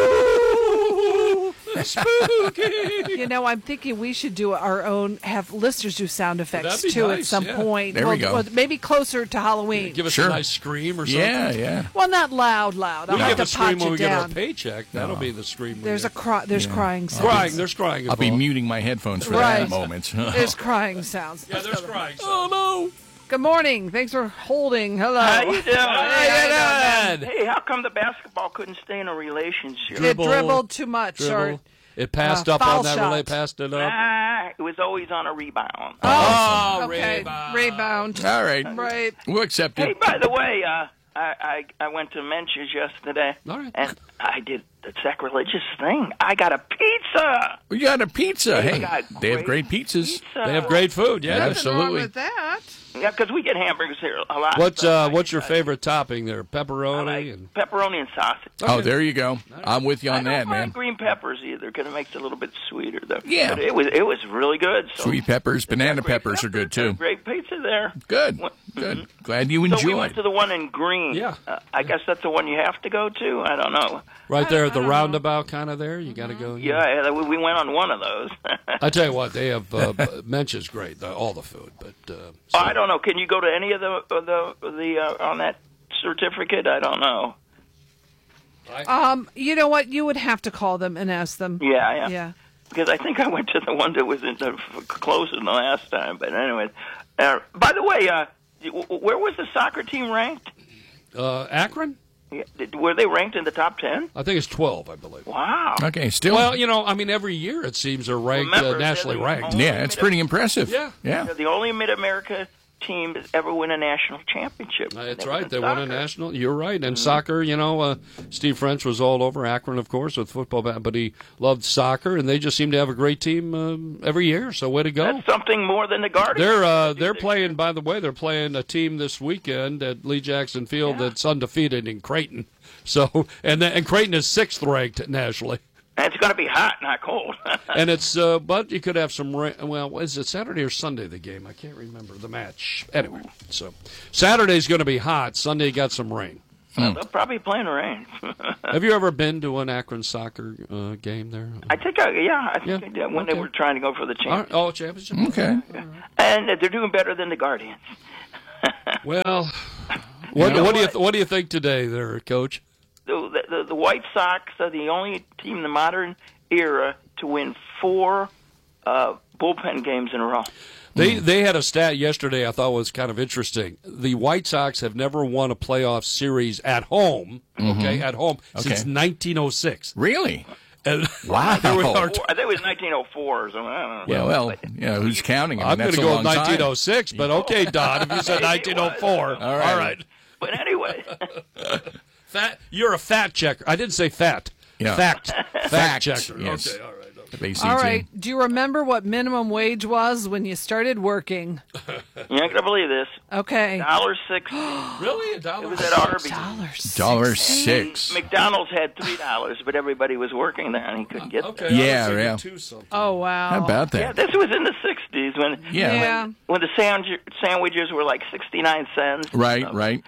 spooky. You know, I'm thinking we should do our own, have listeners do sound effects That'd be too at nice, some yeah. point. There we go. well, maybe closer to Halloween. Give us Sure. a nice scream or something. Yeah, yeah. Well, not loud, loud. I'll We'll have give to a pot scream when you we get our down. paycheck. That'll be the scream. we There's a get. cry. There's Yeah. crying sounds. crying. There's crying. I'll be involved. muting my headphones for Right. that moment. There's crying sounds. Yeah, there's crying. Oh, no. Good morning. Thanks for holding. Hello. How you doing? How you doing? Hey, how come the basketball couldn't stay in a relationship? It Dribble, dribbled too much. dribble. Or, It passed Uh, up foul on that shot. relay, passed it up. Ah, it was always on a rebound. Oh, okay. rebound. Rebound. All right. Right. We'll accept Hey, it. by the way, uh, I, I I went to Mench's yesterday, All right. and I did the sacrilegious thing. I got a pizza. We got a pizza. They Hey, got they have great great pizzas. Pizza. They have great food. Yeah. Yes. Nothing wrong Absolutely. with that. Yeah, because we get hamburgers here a lot. What's so uh, I- what's your I- favorite topping there? I Pepperoni like and pepperoni and sausage. Oh, there you go. I'm with you I on don't that, mind man. green peppers either, because it makes it a little bit sweeter, though. Yeah. But it was it was really good. So Sweet peppers, banana Great peppers are good too. Great pizza there. Good. What- Good. Glad you So we enjoyed. went to the one in Green. Yeah. Uh, I guess that's the one you have to go to. I don't know. right there at the roundabout kind of there. You got to go. Yeah, yeah, we we went on one of those. I tell you what, they have uh, Mench's great, the, all the food, but uh, Oh, I don't know. Can you go to any of the of the the uh, on that certificate? I don't know. Um, you know what? You would have to call them and ask them. Yeah, yeah. Yeah. Because I think I went to the one that was in the closer than the last time. But anyway, uh, by the way, uh, w- where was the soccer team ranked? uh, Akron, Yeah, did- Were they ranked in the top ten? I think it's twelve, I believe. Wow. Okay, still. Well, you know, I mean, every year it seems they're ranked Remember, uh, nationally they're the ranked. only yeah, it's mid- pretty impressive. Yeah. Yeah. They're the only Mid-America team to ever win a national championship. That's They right. won They won a soccer. national. You're right. And soccer, you know, uh, Steve French was all over Akron, of course, with football, but he loved soccer, and they just seem to have a great team um, every year. So way to go. That's something more than the Guardians. They're uh, they're playing. By the way, they're playing a team this weekend at Lee Jackson Field Yeah. that's undefeated in Creighton. So and and Creighton is sixth ranked nationally. And it's going to be hot, not cold. And it's uh, but you could have some rain. Well, is it Saturday or Sunday the game? I can't remember the match. Anyway, so Saturday's going to be hot. Sunday got some rain. They'll probably play in the rain. Have you ever been to an Akron soccer uh, game there? I think, I, yeah, I think Yeah, I did when okay. they were trying to go for the All right. championship. Oh, championship. Okay. And they're doing better than the Guardians. Well, what know what do you what? what do you think today, there, Coach? The, the, the White Sox are the only team in the modern era to win four uh, bullpen games in a row. They they had a stat yesterday I thought was kind of interesting. The White Sox have never won a playoff series at home, okay, at home since Okay. nineteen oh six. Really? And Wow. there we are. Four, I think it was nineteen oh four or something. I don't know. Yeah, well, yeah, who's counting? I mean, I'm going that's to a go long with time. nineteen oh six, but okay, Don, if you said It nineteen oh four, was. all right. right. But anyway, Fat, you're a fat checker. I didn't say fat. Yeah. Fact. Fact, Fact, checker. yes. Okay, all right. Okay. A C G. All right. Do you remember what minimum wage was when you started working? You're not gonna believe this. Okay. Dollar sixty. Really? A dollar? It was at Arby's. Dollars. Dollar six. McDonald's had three dollars, but everybody was working there and he couldn't get Okay. there. Yeah, I was thinking yeah. two something. Oh, wow. How about Yeah, that? this was in the sixties when Yeah. Yeah. when the sandwich, sandwiches were like sixty-nine cents. Right, So- right.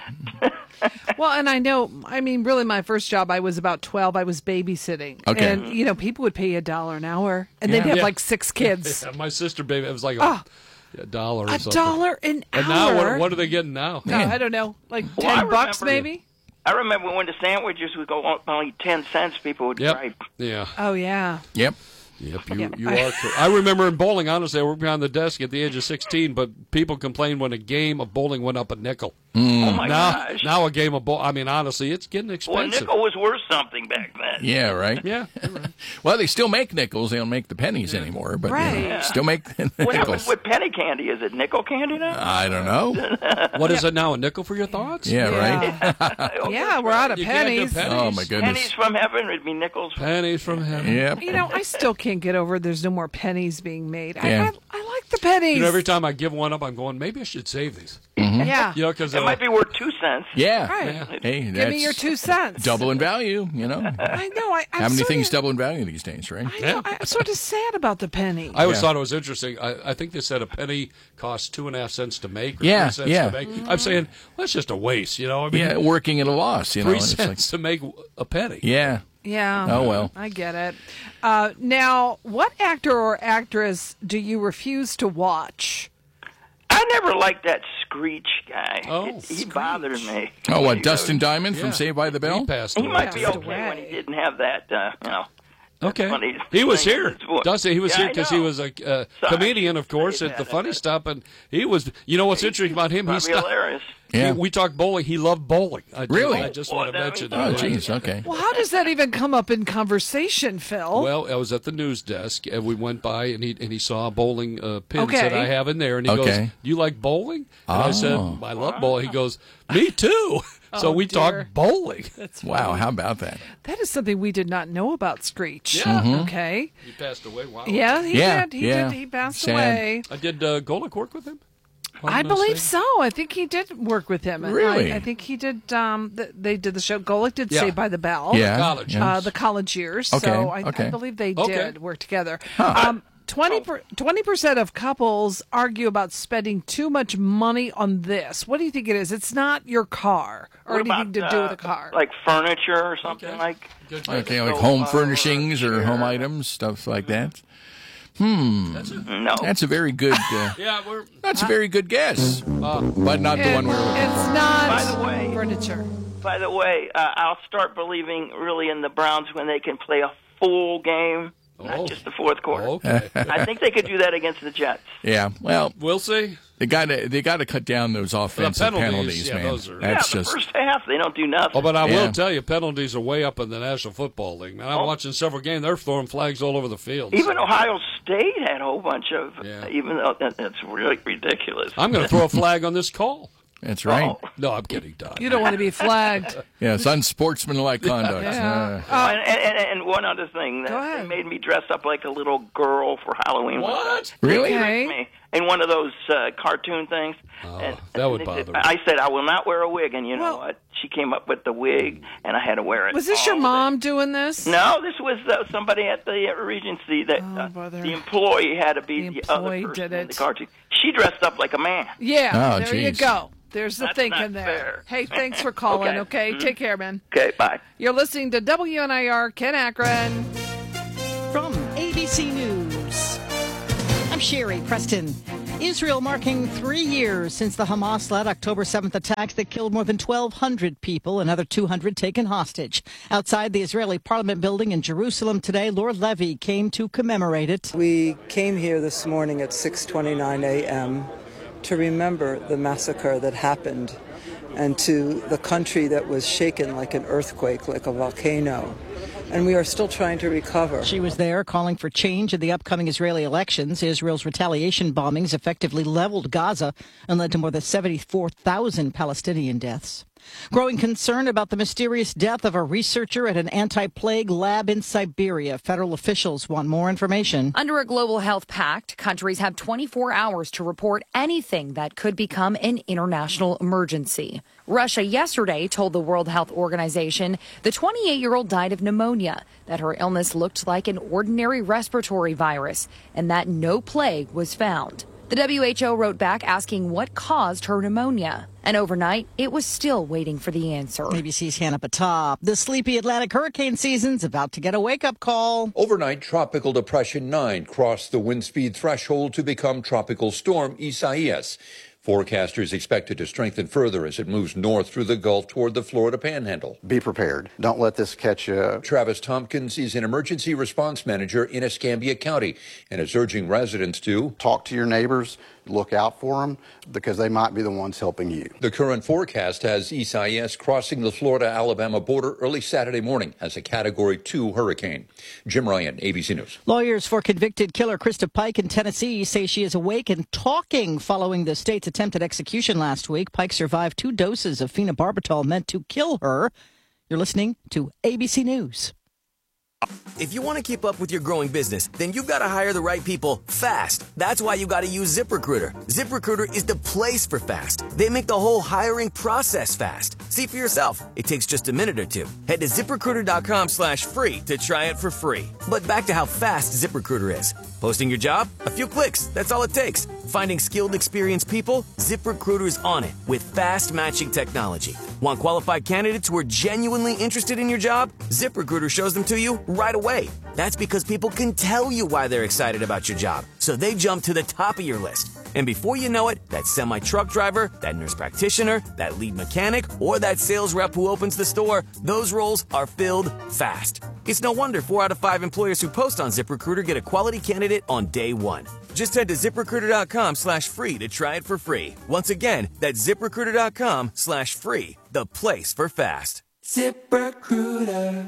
Well, and I know, I mean, really, my first job, I was about twelve. I was babysitting. Okay. And, you know, people would pay you a dollar an hour, and they'd Yeah. have Yeah. like six kids. Yeah, my sister, baby, it was like a, Oh. a dollar or A something. dollar an And hour? now, what, what are they getting now? No, I don't know. Like Well, I ten bucks, remember- maybe? I remember when the sandwiches would go on- only ten cents, people would Yep. gripe. Yeah. Oh, yeah. Yep. Yep, you, Yeah. you are correct. I remember in bowling, honestly, I worked behind the desk at the age of sixteen, but people complained when a game of bowling went up a nickel. Oh my now, gosh! now a game of bowl, I mean, honestly, it's getting Well, a expensive. nickel was worth something back then. Yeah, right. Yeah. Well, they still make nickels. They don't make the pennies anymore, but you know, Right. Yeah. still make the What happened nickels. with penny candy? Is it nickel candy now? I don't know. What is it now, a nickel for your thoughts? Yeah, right. Oh, Yeah, that's we're right. out of You can't do pennies. pennies. Oh my goodness. Pennies from heaven would be nickels. Pennies from heaven. Yep. You know, I still can't get over there's no more pennies being made. Yeah. I, I, I like the pennies. You know, every time I give one up, I'm going, maybe I should save these. Yeah. You know, because It might be worth two cents. Yeah. Right. Hey, Give that's me your two cents. double in value. You know, I know. I, I'm how many sort things of, double in value these days, right? I know. I'm sort of sad about the penny. I always Yeah. thought it was interesting. I, I think they said a penny costs two and a half cents to make. Or Yeah, three cents yeah. To make. I'm saying, well, that's just a waste. You know, I mean, Yeah, working at a loss. You know, three and it's like, cents to make a penny. yeah. Yeah. Oh, well. I get it. Uh, now, what actor or actress do you refuse to watch? I never liked that Screech guy. Oh, It- he bothered me. Oh, what? He Dustin goes- Diamond from Yeah. Saved by the Bell? He passed He away. might be Passed okay away. when he didn't have that, uh, you know. Okay. funny He was thing in here. his voice. Dustin, he was Yeah, here I because he know. was a uh, Sorry. comedian, of course, Yeah, at the that- funny that- stuff. And he was, you know what's interesting about him? He Probably stopped. hilarious. Yeah. He, we talked bowling. He loved bowling. I, Really? I just Well, want to that mention means- Oh, that. jeez. Okay. Well, how does that even come up in conversation, Phil? Well, I was at the news desk, and we went by, and he and he saw bowling uh, pins Okay. that I have in there, and he Okay. goes, "Do you like bowling?" And I said, Oh. "I love bowling." He goes, "Me too." so Oh, we dear. talked bowling. That's Wow. funny. How about that? That is something we did not know about Screech. Yeah. Mm-hmm. Okay. He passed away. Wow. Yeah, he Yeah, did. He yeah. did. He passed Sad. away. I did uh, Golick work with him. I believe so. I think he did work with him. And Really? I, I think he did. Um, th- they did the show. Golick did Yeah. Saved by the Bell. Yeah. College. yeah. Uh, the college years. Okay, So I, okay. I believe they Okay. did work together. Um, twenty percent of couples argue about spending too much money on this. What do you think it is? It's not your car or What anything about, to do uh, with the car. Like furniture or something Okay. like. Good. Okay, like So, home uh, furnishings or chair. home items, stuff like that. Hmm. No. That's a very good. Uh, Yeah, we're. that's a very good guess, but not the It- one we're looking it's for. not By the way- furniture. By the way, uh, I'll start believing really in the Browns when they can play a full game, Oh. not just the fourth quarter. Okay. I think they could do that against the Jets. Yeah. Well, We'll see. they got to they got to cut down those offensive penalties, penalties, yeah, man. those are- That's yeah, the just first half they don't do nothing. Oh, but I Yeah. will tell you, penalties are way up in the National Football League. Man, I'm Oh. watching several games. They're throwing flags all over the field. Even So Ohio State had a whole bunch of. Yeah. Even though that, that's really ridiculous. I'm going to throw a flag on this call. that's right. Oh. No, I'm kidding, Don. You don't want to be flagged. Yeah, it's unsportsmanlike conduct. Yeah. Uh, and, and, and one other thing, Go that ahead. they made me dress up like a little girl for Halloween. What? Really? They Okay. tricked me in one of those uh, cartoon things. Oh, and, that would and they bother said- me. I said I will not wear a wig, and you know Well- what? She came up with the wig, and I had to wear it. Was this all your day. mom doing this? No, this was uh, somebody at the uh, Regency. That Oh, uh, brother. the employee had to be The the, other employee person did in it. the cartoon. She dressed up like a man. Yeah, Oh, there you geez. go. There's the That's thinking not there. fair. Hey, thanks for calling, okay? Okay. Mhm. Take care, man. Okay, bye. You're listening to W N I R, Ken Akron. From A B C News, I'm Sherry Preston. Israel marking three years since the Hamas-led October seventh attacks that killed more than twelve hundred people, another two hundred taken hostage. Outside the Israeli Parliament building in Jerusalem today, Lord Levy came to commemorate it. We came here this morning at six twenty-nine a.m. to remember the massacre that happened and to the country that was shaken like an earthquake, like a volcano. And we are still trying to recover. She was there calling for change in the upcoming Israeli elections. Israel's retaliation bombings effectively leveled Gaza and led to more than seventy-four thousand Palestinian deaths. Growing concern about the mysterious death of a researcher at an anti-plague lab in Siberia. Federal officials want more information. Under a global health pact, countries have twenty-four hours to report anything that could become an international emergency. Russia yesterday told the World Health Organization the twenty-eight-year-old died of pneumonia, that her illness looked like an ordinary respiratory virus, and that no plague was found. The W H O wrote back asking what caused her pneumonia. And overnight, it was still waiting for the answer. A B C's Hannah Patop. The sleepy Atlantic hurricane season's about to get a wake-up call. Overnight, Tropical Depression nine crossed the wind speed threshold to become Tropical Storm Isaias. Forecasters expect it to strengthen further as it moves north through the Gulf toward the Florida Panhandle. Be prepared. Don't let this catch you. Travis Tompkins is an emergency response manager in Escambia County and is urging residents to talk to your neighbors, look out for them, because they might be the ones helping you. The current forecast has Isaias crossing the Florida-Alabama border early Saturday morning as a Category two hurricane. Jim Ryan, A B C News. Lawyers for convicted killer Krista Pike in Tennessee say she is awake and talking following the state's attempted execution last week. Pike survived two doses of phenobarbital meant to kill her. You're listening to A B C News. If you want to keep up with your growing business, then you've got to hire the right people fast. That's why you got to use ZipRecruiter. ZipRecruiter is the place for fast. They make the whole hiring process fast. See for yourself. It takes just a minute or two. Head to ZipRecruiter.com slash free to try it for free. But back to how fast ZipRecruiter is. Posting your job? A few clicks. That's all it takes. Finding skilled, experienced people? ZipRecruiter's on it with fast matching technology. Want qualified candidates who are genuinely interested in your job? ZipRecruiter shows them to you right away. That's because people can tell you why they're excited about your job, so they jump to the top of your list. And before you know it, that semi-truck driver, that nurse practitioner, that lead mechanic, or that sales rep who opens the store, those roles are filled fast. It's no wonder four out of five employers who post on ZipRecruiter get a quality candidate on day one. Just head to ZipRecruiter.com slash free to try it for free. Once again, that's ZipRecruiter.com slash free, the place for fast. ZipRecruiter.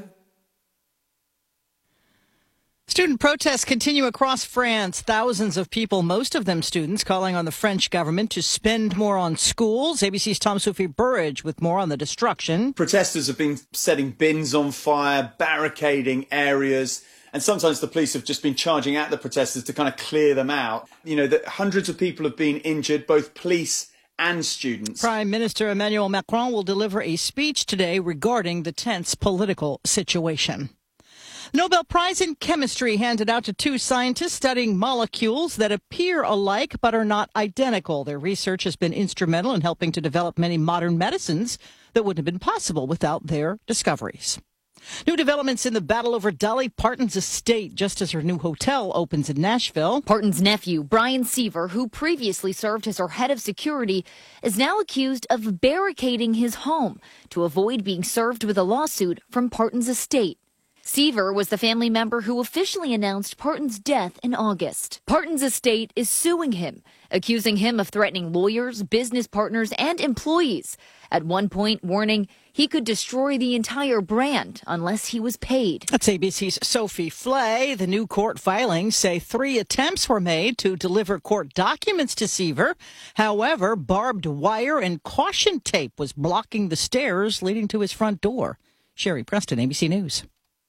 Student protests continue across France. Thousands of people, most of them students, calling on the French government to spend more on schools. A B C's Tom Sophie Burridge with more on the destruction. Protesters have been setting bins on fire, barricading areas, and sometimes the police have just been charging at the protesters to kind of clear them out. You know, that hundreds of people have been injured, both police and students. Prime Minister Emmanuel Macron will deliver a speech today regarding the tense political situation. The Nobel Prize in Chemistry handed out to two scientists studying molecules that appear alike but are not identical. Their research has been instrumental in helping to develop many modern medicines that wouldn't have been possible without their discoveries. New developments in the battle over Dolly Parton's estate just as her new hotel opens in Nashville. Parton's nephew, Brian Seaver, who previously served as her head of security, is now accused of barricading his home to avoid being served with a lawsuit from Parton's estate. Seaver was the family member who officially announced Parton's death in August. Parton's estate is suing him, accusing him of threatening lawyers, business partners, and employees. At one point, warning he could destroy the entire brand unless he was paid. That's A B C's Sophie Flay. The new court filings say three attempts were made to deliver court documents to Seaver. However, barbed wire and caution tape was blocking the stairs leading to his front door. Sherry Preston, A B C News.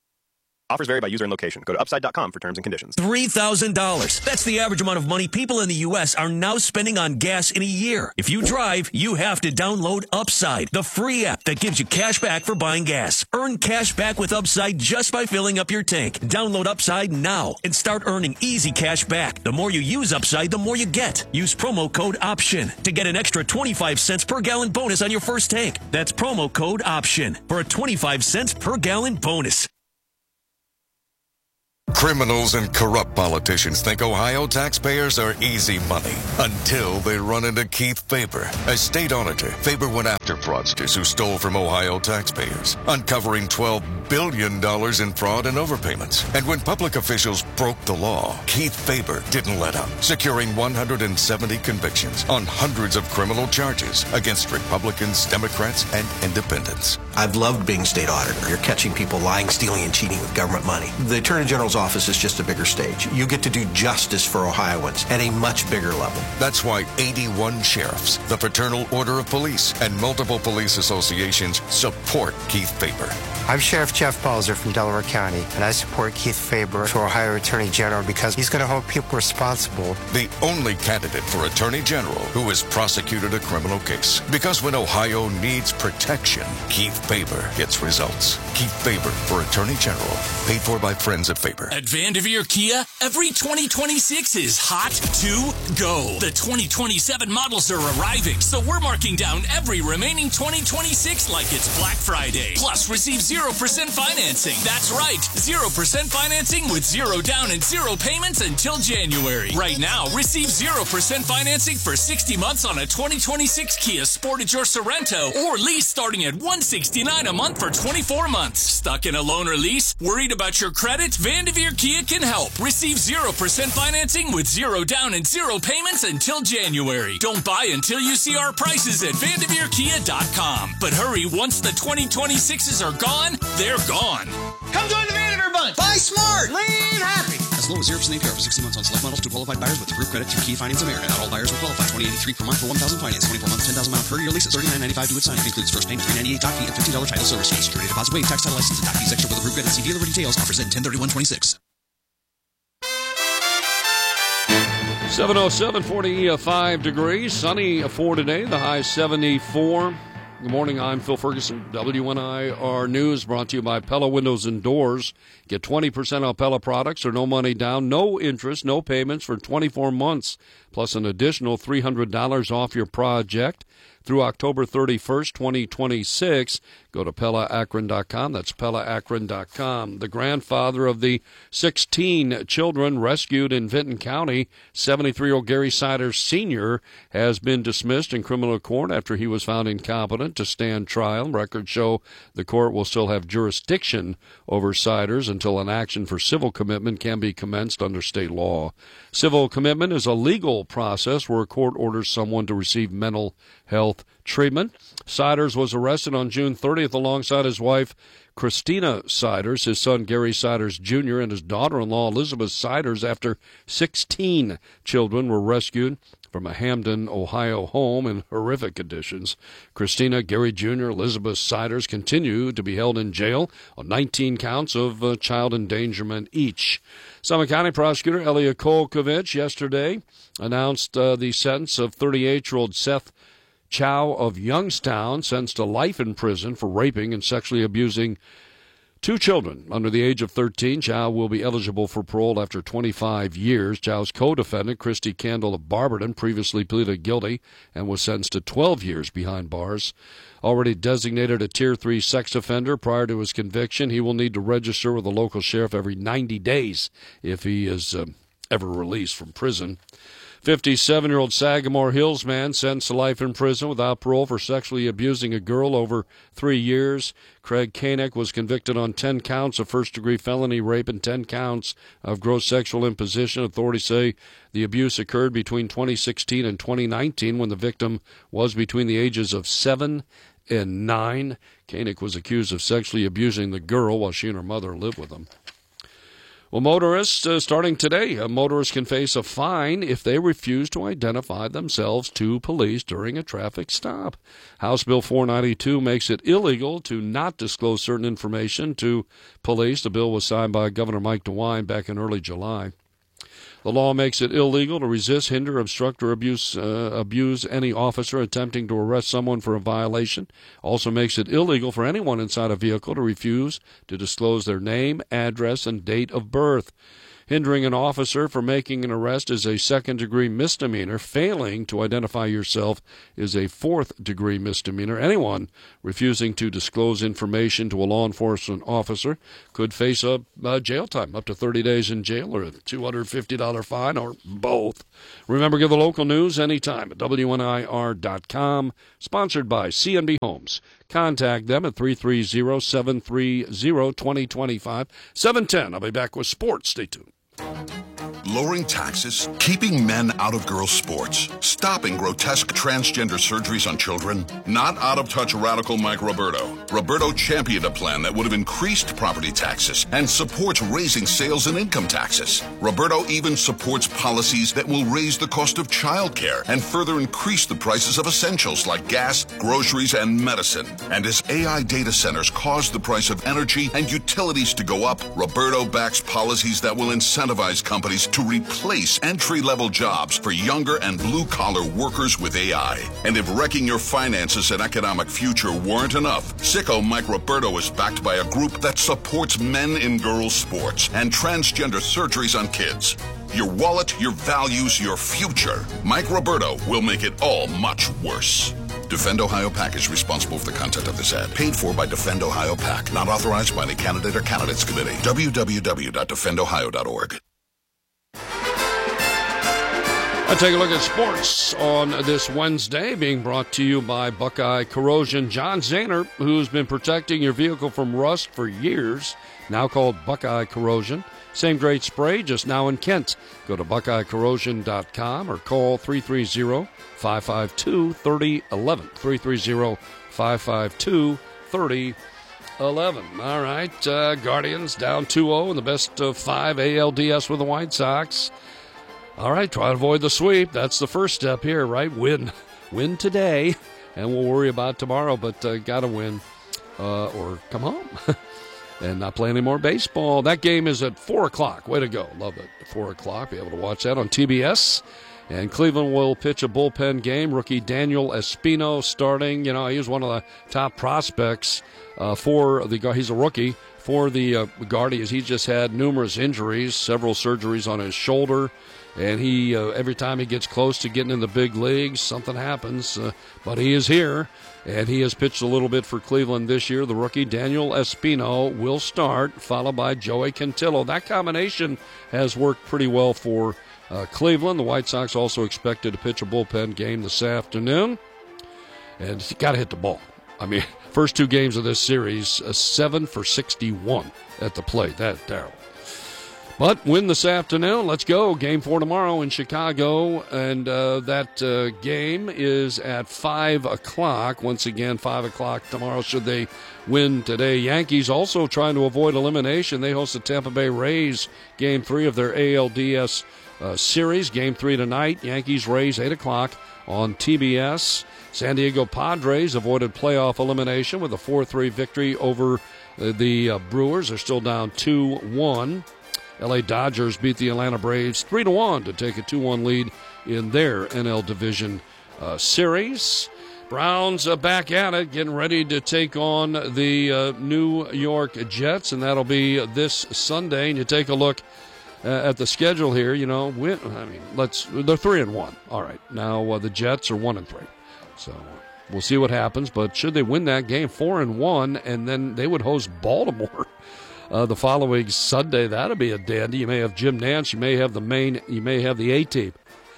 Offers vary by user and location. Go to upside dot com for terms and conditions. three thousand dollars. That's the average amount of money people in the U S are now spending on gas in a year. If you drive, you have to download Upside, the free app that gives you cash back for buying gas. Earn cash back with Upside just by filling up your tank. Download Upside now and start earning easy cash back. The more you use Upside, the more you get. Use promo code OPTION to get an extra twenty-five cents per gallon bonus on your first tank. That's promo code OPTION for a twenty-five cents per gallon bonus. Criminals and corrupt politicians think Ohio taxpayers are easy money until they run into Keith Faber. As state auditor, Faber went after fraudsters who stole from Ohio taxpayers, uncovering twelve billion dollars in fraud and overpayments. And when public officials broke the law, Keith Faber didn't let up, securing one hundred seventy convictions on hundreds of criminal charges against Republicans, Democrats, and independents. I've loved being state auditor. You're catching people lying, stealing, and cheating with government money. The Attorney General's office is just a bigger stage. You get to do justice for Ohioans at a much bigger level. That's why eighty-one sheriffs, the Fraternal Order of Police, and multiple police associations support Keith Faber. I'm Sheriff Jeff Balzer from Delaware County, and I support Keith Faber for Ohio Attorney General because he's going to hold people responsible. The only candidate for Attorney General who has prosecuted a criminal case. Because when Ohio needs protection, Keith Faber gets results. Keith Faber for Attorney General. Paid for by friends at Faber. At Vanderveer Kia, every twenty twenty-six is hot to go. The twenty twenty-seven models are arriving, so we're marking down every remaining twenty twenty-six like it's Black Friday. Plus, receive zero percent financing. That's right, zero percent financing with zero down and zero payments until January. Right now, receive zero percent financing for sixty months on a twenty twenty-six Kia Sportage or Sorento, or lease starting at one hundred sixty-nine dollars a month for twenty-four months. Stuck in a loan or lease? Worried about your credit? Vanderveer Kia can help. Receive zero percent financing with zero down and zero payments until January. Don't buy until you see our prices at vanderveer kia dot com. But hurry, once the twenty twenty-sixes are gone, they're gone. Come join the Vanderveer Bunch. Buy smart. Lean happy. As low as zero percent A P R for sixty months on select models to qualified buyers with approved credit through Key Finance America. Not all buyers will qualify. twenty eighty-three per month for one thousand finance. twenty-four months, ten thousand mile per year leases. thirty-nine ninety-five due at signing. Includes first payment, three ninety-eight doc fee, and fifteen dollars title service fee. Security deposit waived. Tax title license and doc fees extra with approved credit. See dealer for details. Offers in ten thirty-one twenty-six. seven oh seven, forty-five degrees. Sunny for today. The high seventy-four. Good morning, I'm Phil Ferguson. W N I R News brought to you by Pella Windows and Doors. Get twenty percent off Pella products or no money down, no interest, no payments for twenty-four months, plus an additional three hundred dollars off your project through October thirty-first, twenty twenty-six. Go to Pella Akron dot com. That's Pella Akron dot com. The grandfather of the sixteen children rescued in Vinton County, seventy-three-year-old Gary Siders Senior, has been dismissed in criminal court after he was found incompetent to stand trial. Records show the court will still have jurisdiction over Siders until an action for civil commitment can be commenced under state law. Civil commitment is a legal process where a court orders someone to receive mental health treatment. Siders was arrested on June thirtieth alongside his wife, Christina Siders, his son Gary Siders Junior, and his daughter-in-law Elizabeth Siders after sixteen children were rescued from a Hamden, Ohio home in horrific conditions. Christina, Gary Junior, Elizabeth Siders continue to be held in jail on nineteen counts of uh, child endangerment each. Summit County Prosecutor Elia Kolkovich yesterday announced uh, the sentence of thirty-eight-year-old Seth Chow of Youngstown, sentenced to life in prison for raping and sexually abusing two children under the age of thirteen. Chow will be eligible for parole after twenty-five years. Chow's co-defendant, Christy Candle of Barberton, previously pleaded guilty and was sentenced to twelve years behind bars. Already designated a Tier three sex offender prior to his conviction, he will need to register with the local sheriff every ninety days if he is uh, ever released from prison. fifty-seven-year-old Sagamore Hills man sentenced to life in prison without parole for sexually abusing a girl over three years. Craig Koenig was convicted on ten counts of first-degree felony rape and ten counts of gross sexual imposition. Authorities say the abuse occurred between twenty sixteen and twenty nineteen when the victim was between the ages of seven and nine. Koenig was accused of sexually abusing the girl while she and her mother lived with him. Well, motorists, uh, starting today, uh, motorists can face a fine if they refuse to identify themselves to police during a traffic stop. House Bill four ninety-two makes it illegal to not disclose certain information to police. The bill was signed by Governor Mike DeWine back in early July. The law makes it illegal to resist, hinder, obstruct, or abuse, uh, abuse any officer attempting to arrest someone for a violation. Also makes it illegal for anyone inside a vehicle to refuse to disclose their name, address, and date of birth. Hindering an officer from making an arrest is a second-degree misdemeanor. Failing to identify yourself is a fourth-degree misdemeanor. Anyone refusing to disclose information to a law enforcement officer could face a, a jail time, up to thirty days in jail or a two hundred fifty dollars fine, or both. Remember, give the local news anytime at W N I R dot com. Sponsored by C and B Homes. Contact them at three three zero, seven three zero, two zero two five. seven ten. I'll be back with sports. Stay tuned. Lowering taxes, keeping men out of girls' sports, stopping grotesque transgender surgeries on children. Not out of touch radical Mike Roberto. Roberto championed a plan that would have increased property taxes and supports raising sales and income taxes. Roberto even supports policies that will raise the cost of childcare and further increase the prices of essentials like gas, groceries, and medicine. And as A I data centers cause the price of energy and utilities to go up, Roberto backs policies that will incentivize companies to replace entry-level jobs for younger and blue-collar workers with A I. And if wrecking your finances and economic future weren't enough, Sicko Mike Roberto is backed by a group that supports men in girls' sports and transgender surgeries on kids. Your wallet, your values, your future. Mike Roberto will make it all much worse. Defend Ohio PAC is responsible for the content of this ad. Paid for by Defend Ohio PAC. Not authorized by any candidate or candidates committee. w w w dot defend ohio dot org. I take a look at sports on this Wednesday, being brought to you by Buckeye Corrosion. John Zaner, who's been protecting your vehicle from rust for years, now called Buckeye Corrosion. Same great spray, just now in Kent. Go to buckeye corrosion dot com or call three three zero, five five two, three zero one one. three three zero, five five two, three zero one one. All right, uh, Guardians down two oh in the best of five A L D S with the White Sox. All right, try to avoid the sweep. That's the first step here, right? Win. Win today, and we'll worry about tomorrow, but uh, got to win uh, or come home and not play any more baseball. That game is at four o'clock. Way to go. Love it. four o'clock. Be able to watch that on T B S. And Cleveland will pitch a bullpen game. Rookie Daniel Espino starting. You know, he was one of the top prospects uh, for the – he's a rookie for the uh, Guardians. He just had numerous injuries, several surgeries on his shoulder. And he, uh, every time he gets close to getting in the big leagues, something happens. Uh, but he is here, and he has pitched a little bit for Cleveland this year. The rookie Daniel Espino will start, followed by Joey Cantillo. That combination has worked pretty well for uh, Cleveland. The White Sox also expected to pitch a bullpen game this afternoon. And you got to hit the ball. I mean, first two games of this series, uh, seven for sixty-one at the plate. That's terrible. But win this afternoon. Let's go. Game four tomorrow in Chicago. And uh, that uh, game is at five o'clock. Once again, five o'clock tomorrow should they win today. Yankees also trying to avoid elimination. They host the Tampa Bay Rays game three of their A L D S uh, series. Game three tonight. Yankees-Rays, eight o'clock on T B S. San Diego Padres avoided playoff elimination with a four three victory over uh, the uh, Brewers. They're still down two one. L A Dodgers beat the Atlanta Braves three to one to take a two one lead in their N L Division uh, series. Browns uh, back at it, getting ready to take on the uh, New York Jets, and that'll be this Sunday. And you take a look uh, at the schedule here. You know, win, I mean, let's they're three and one. All right, now uh, the Jets are one and three, so we'll see what happens. But should they win that game, four and one, and then they would host Baltimore. Uh, the following Sunday, that'll be a dandy. You may have Jim Nance. You may have the main. You may have the A-team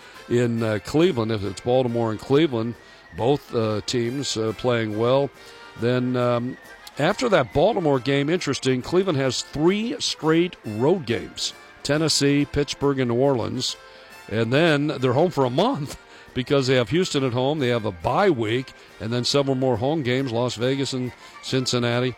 in uh, Cleveland. If it's Baltimore and Cleveland, both uh, teams uh, playing well. Then um, after that Baltimore game, interesting, Cleveland has three straight road games. Tennessee, Pittsburgh, and New Orleans. And then they're home for a month because they have Houston at home. They have a bye week. And then several more home games, Las Vegas and Cincinnati.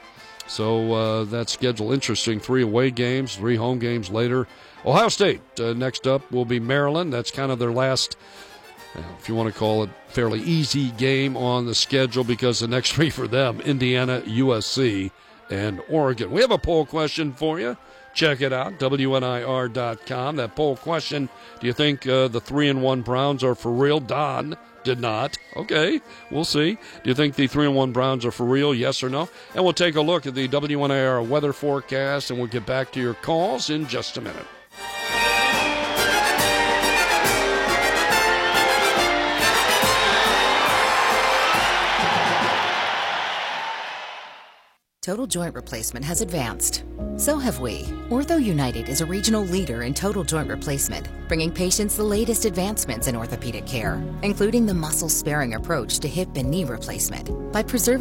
So uh, that schedule interesting. Three away games, three home games later. Ohio State uh, next up will be Maryland. That's kind of their last, uh, if you want to call it, fairly easy game on the schedule because the next three for them, Indiana, U S C, and Oregon. We have a poll question for you. Check it out, W N I R dot com. That poll question, do you think uh, the three and one Browns are for real? Don did not. Okay, we'll see. Do you think the three and one Browns are for real? Yes or no? And we'll take a look at the W N I R weather forecast, and we'll get back to your calls in just a minute. Total joint replacement has advanced. So have we. Ortho United is a regional leader in total joint replacement, bringing patients the latest advancements in orthopedic care, including the muscle-sparing approach to hip and knee replacement. By preserving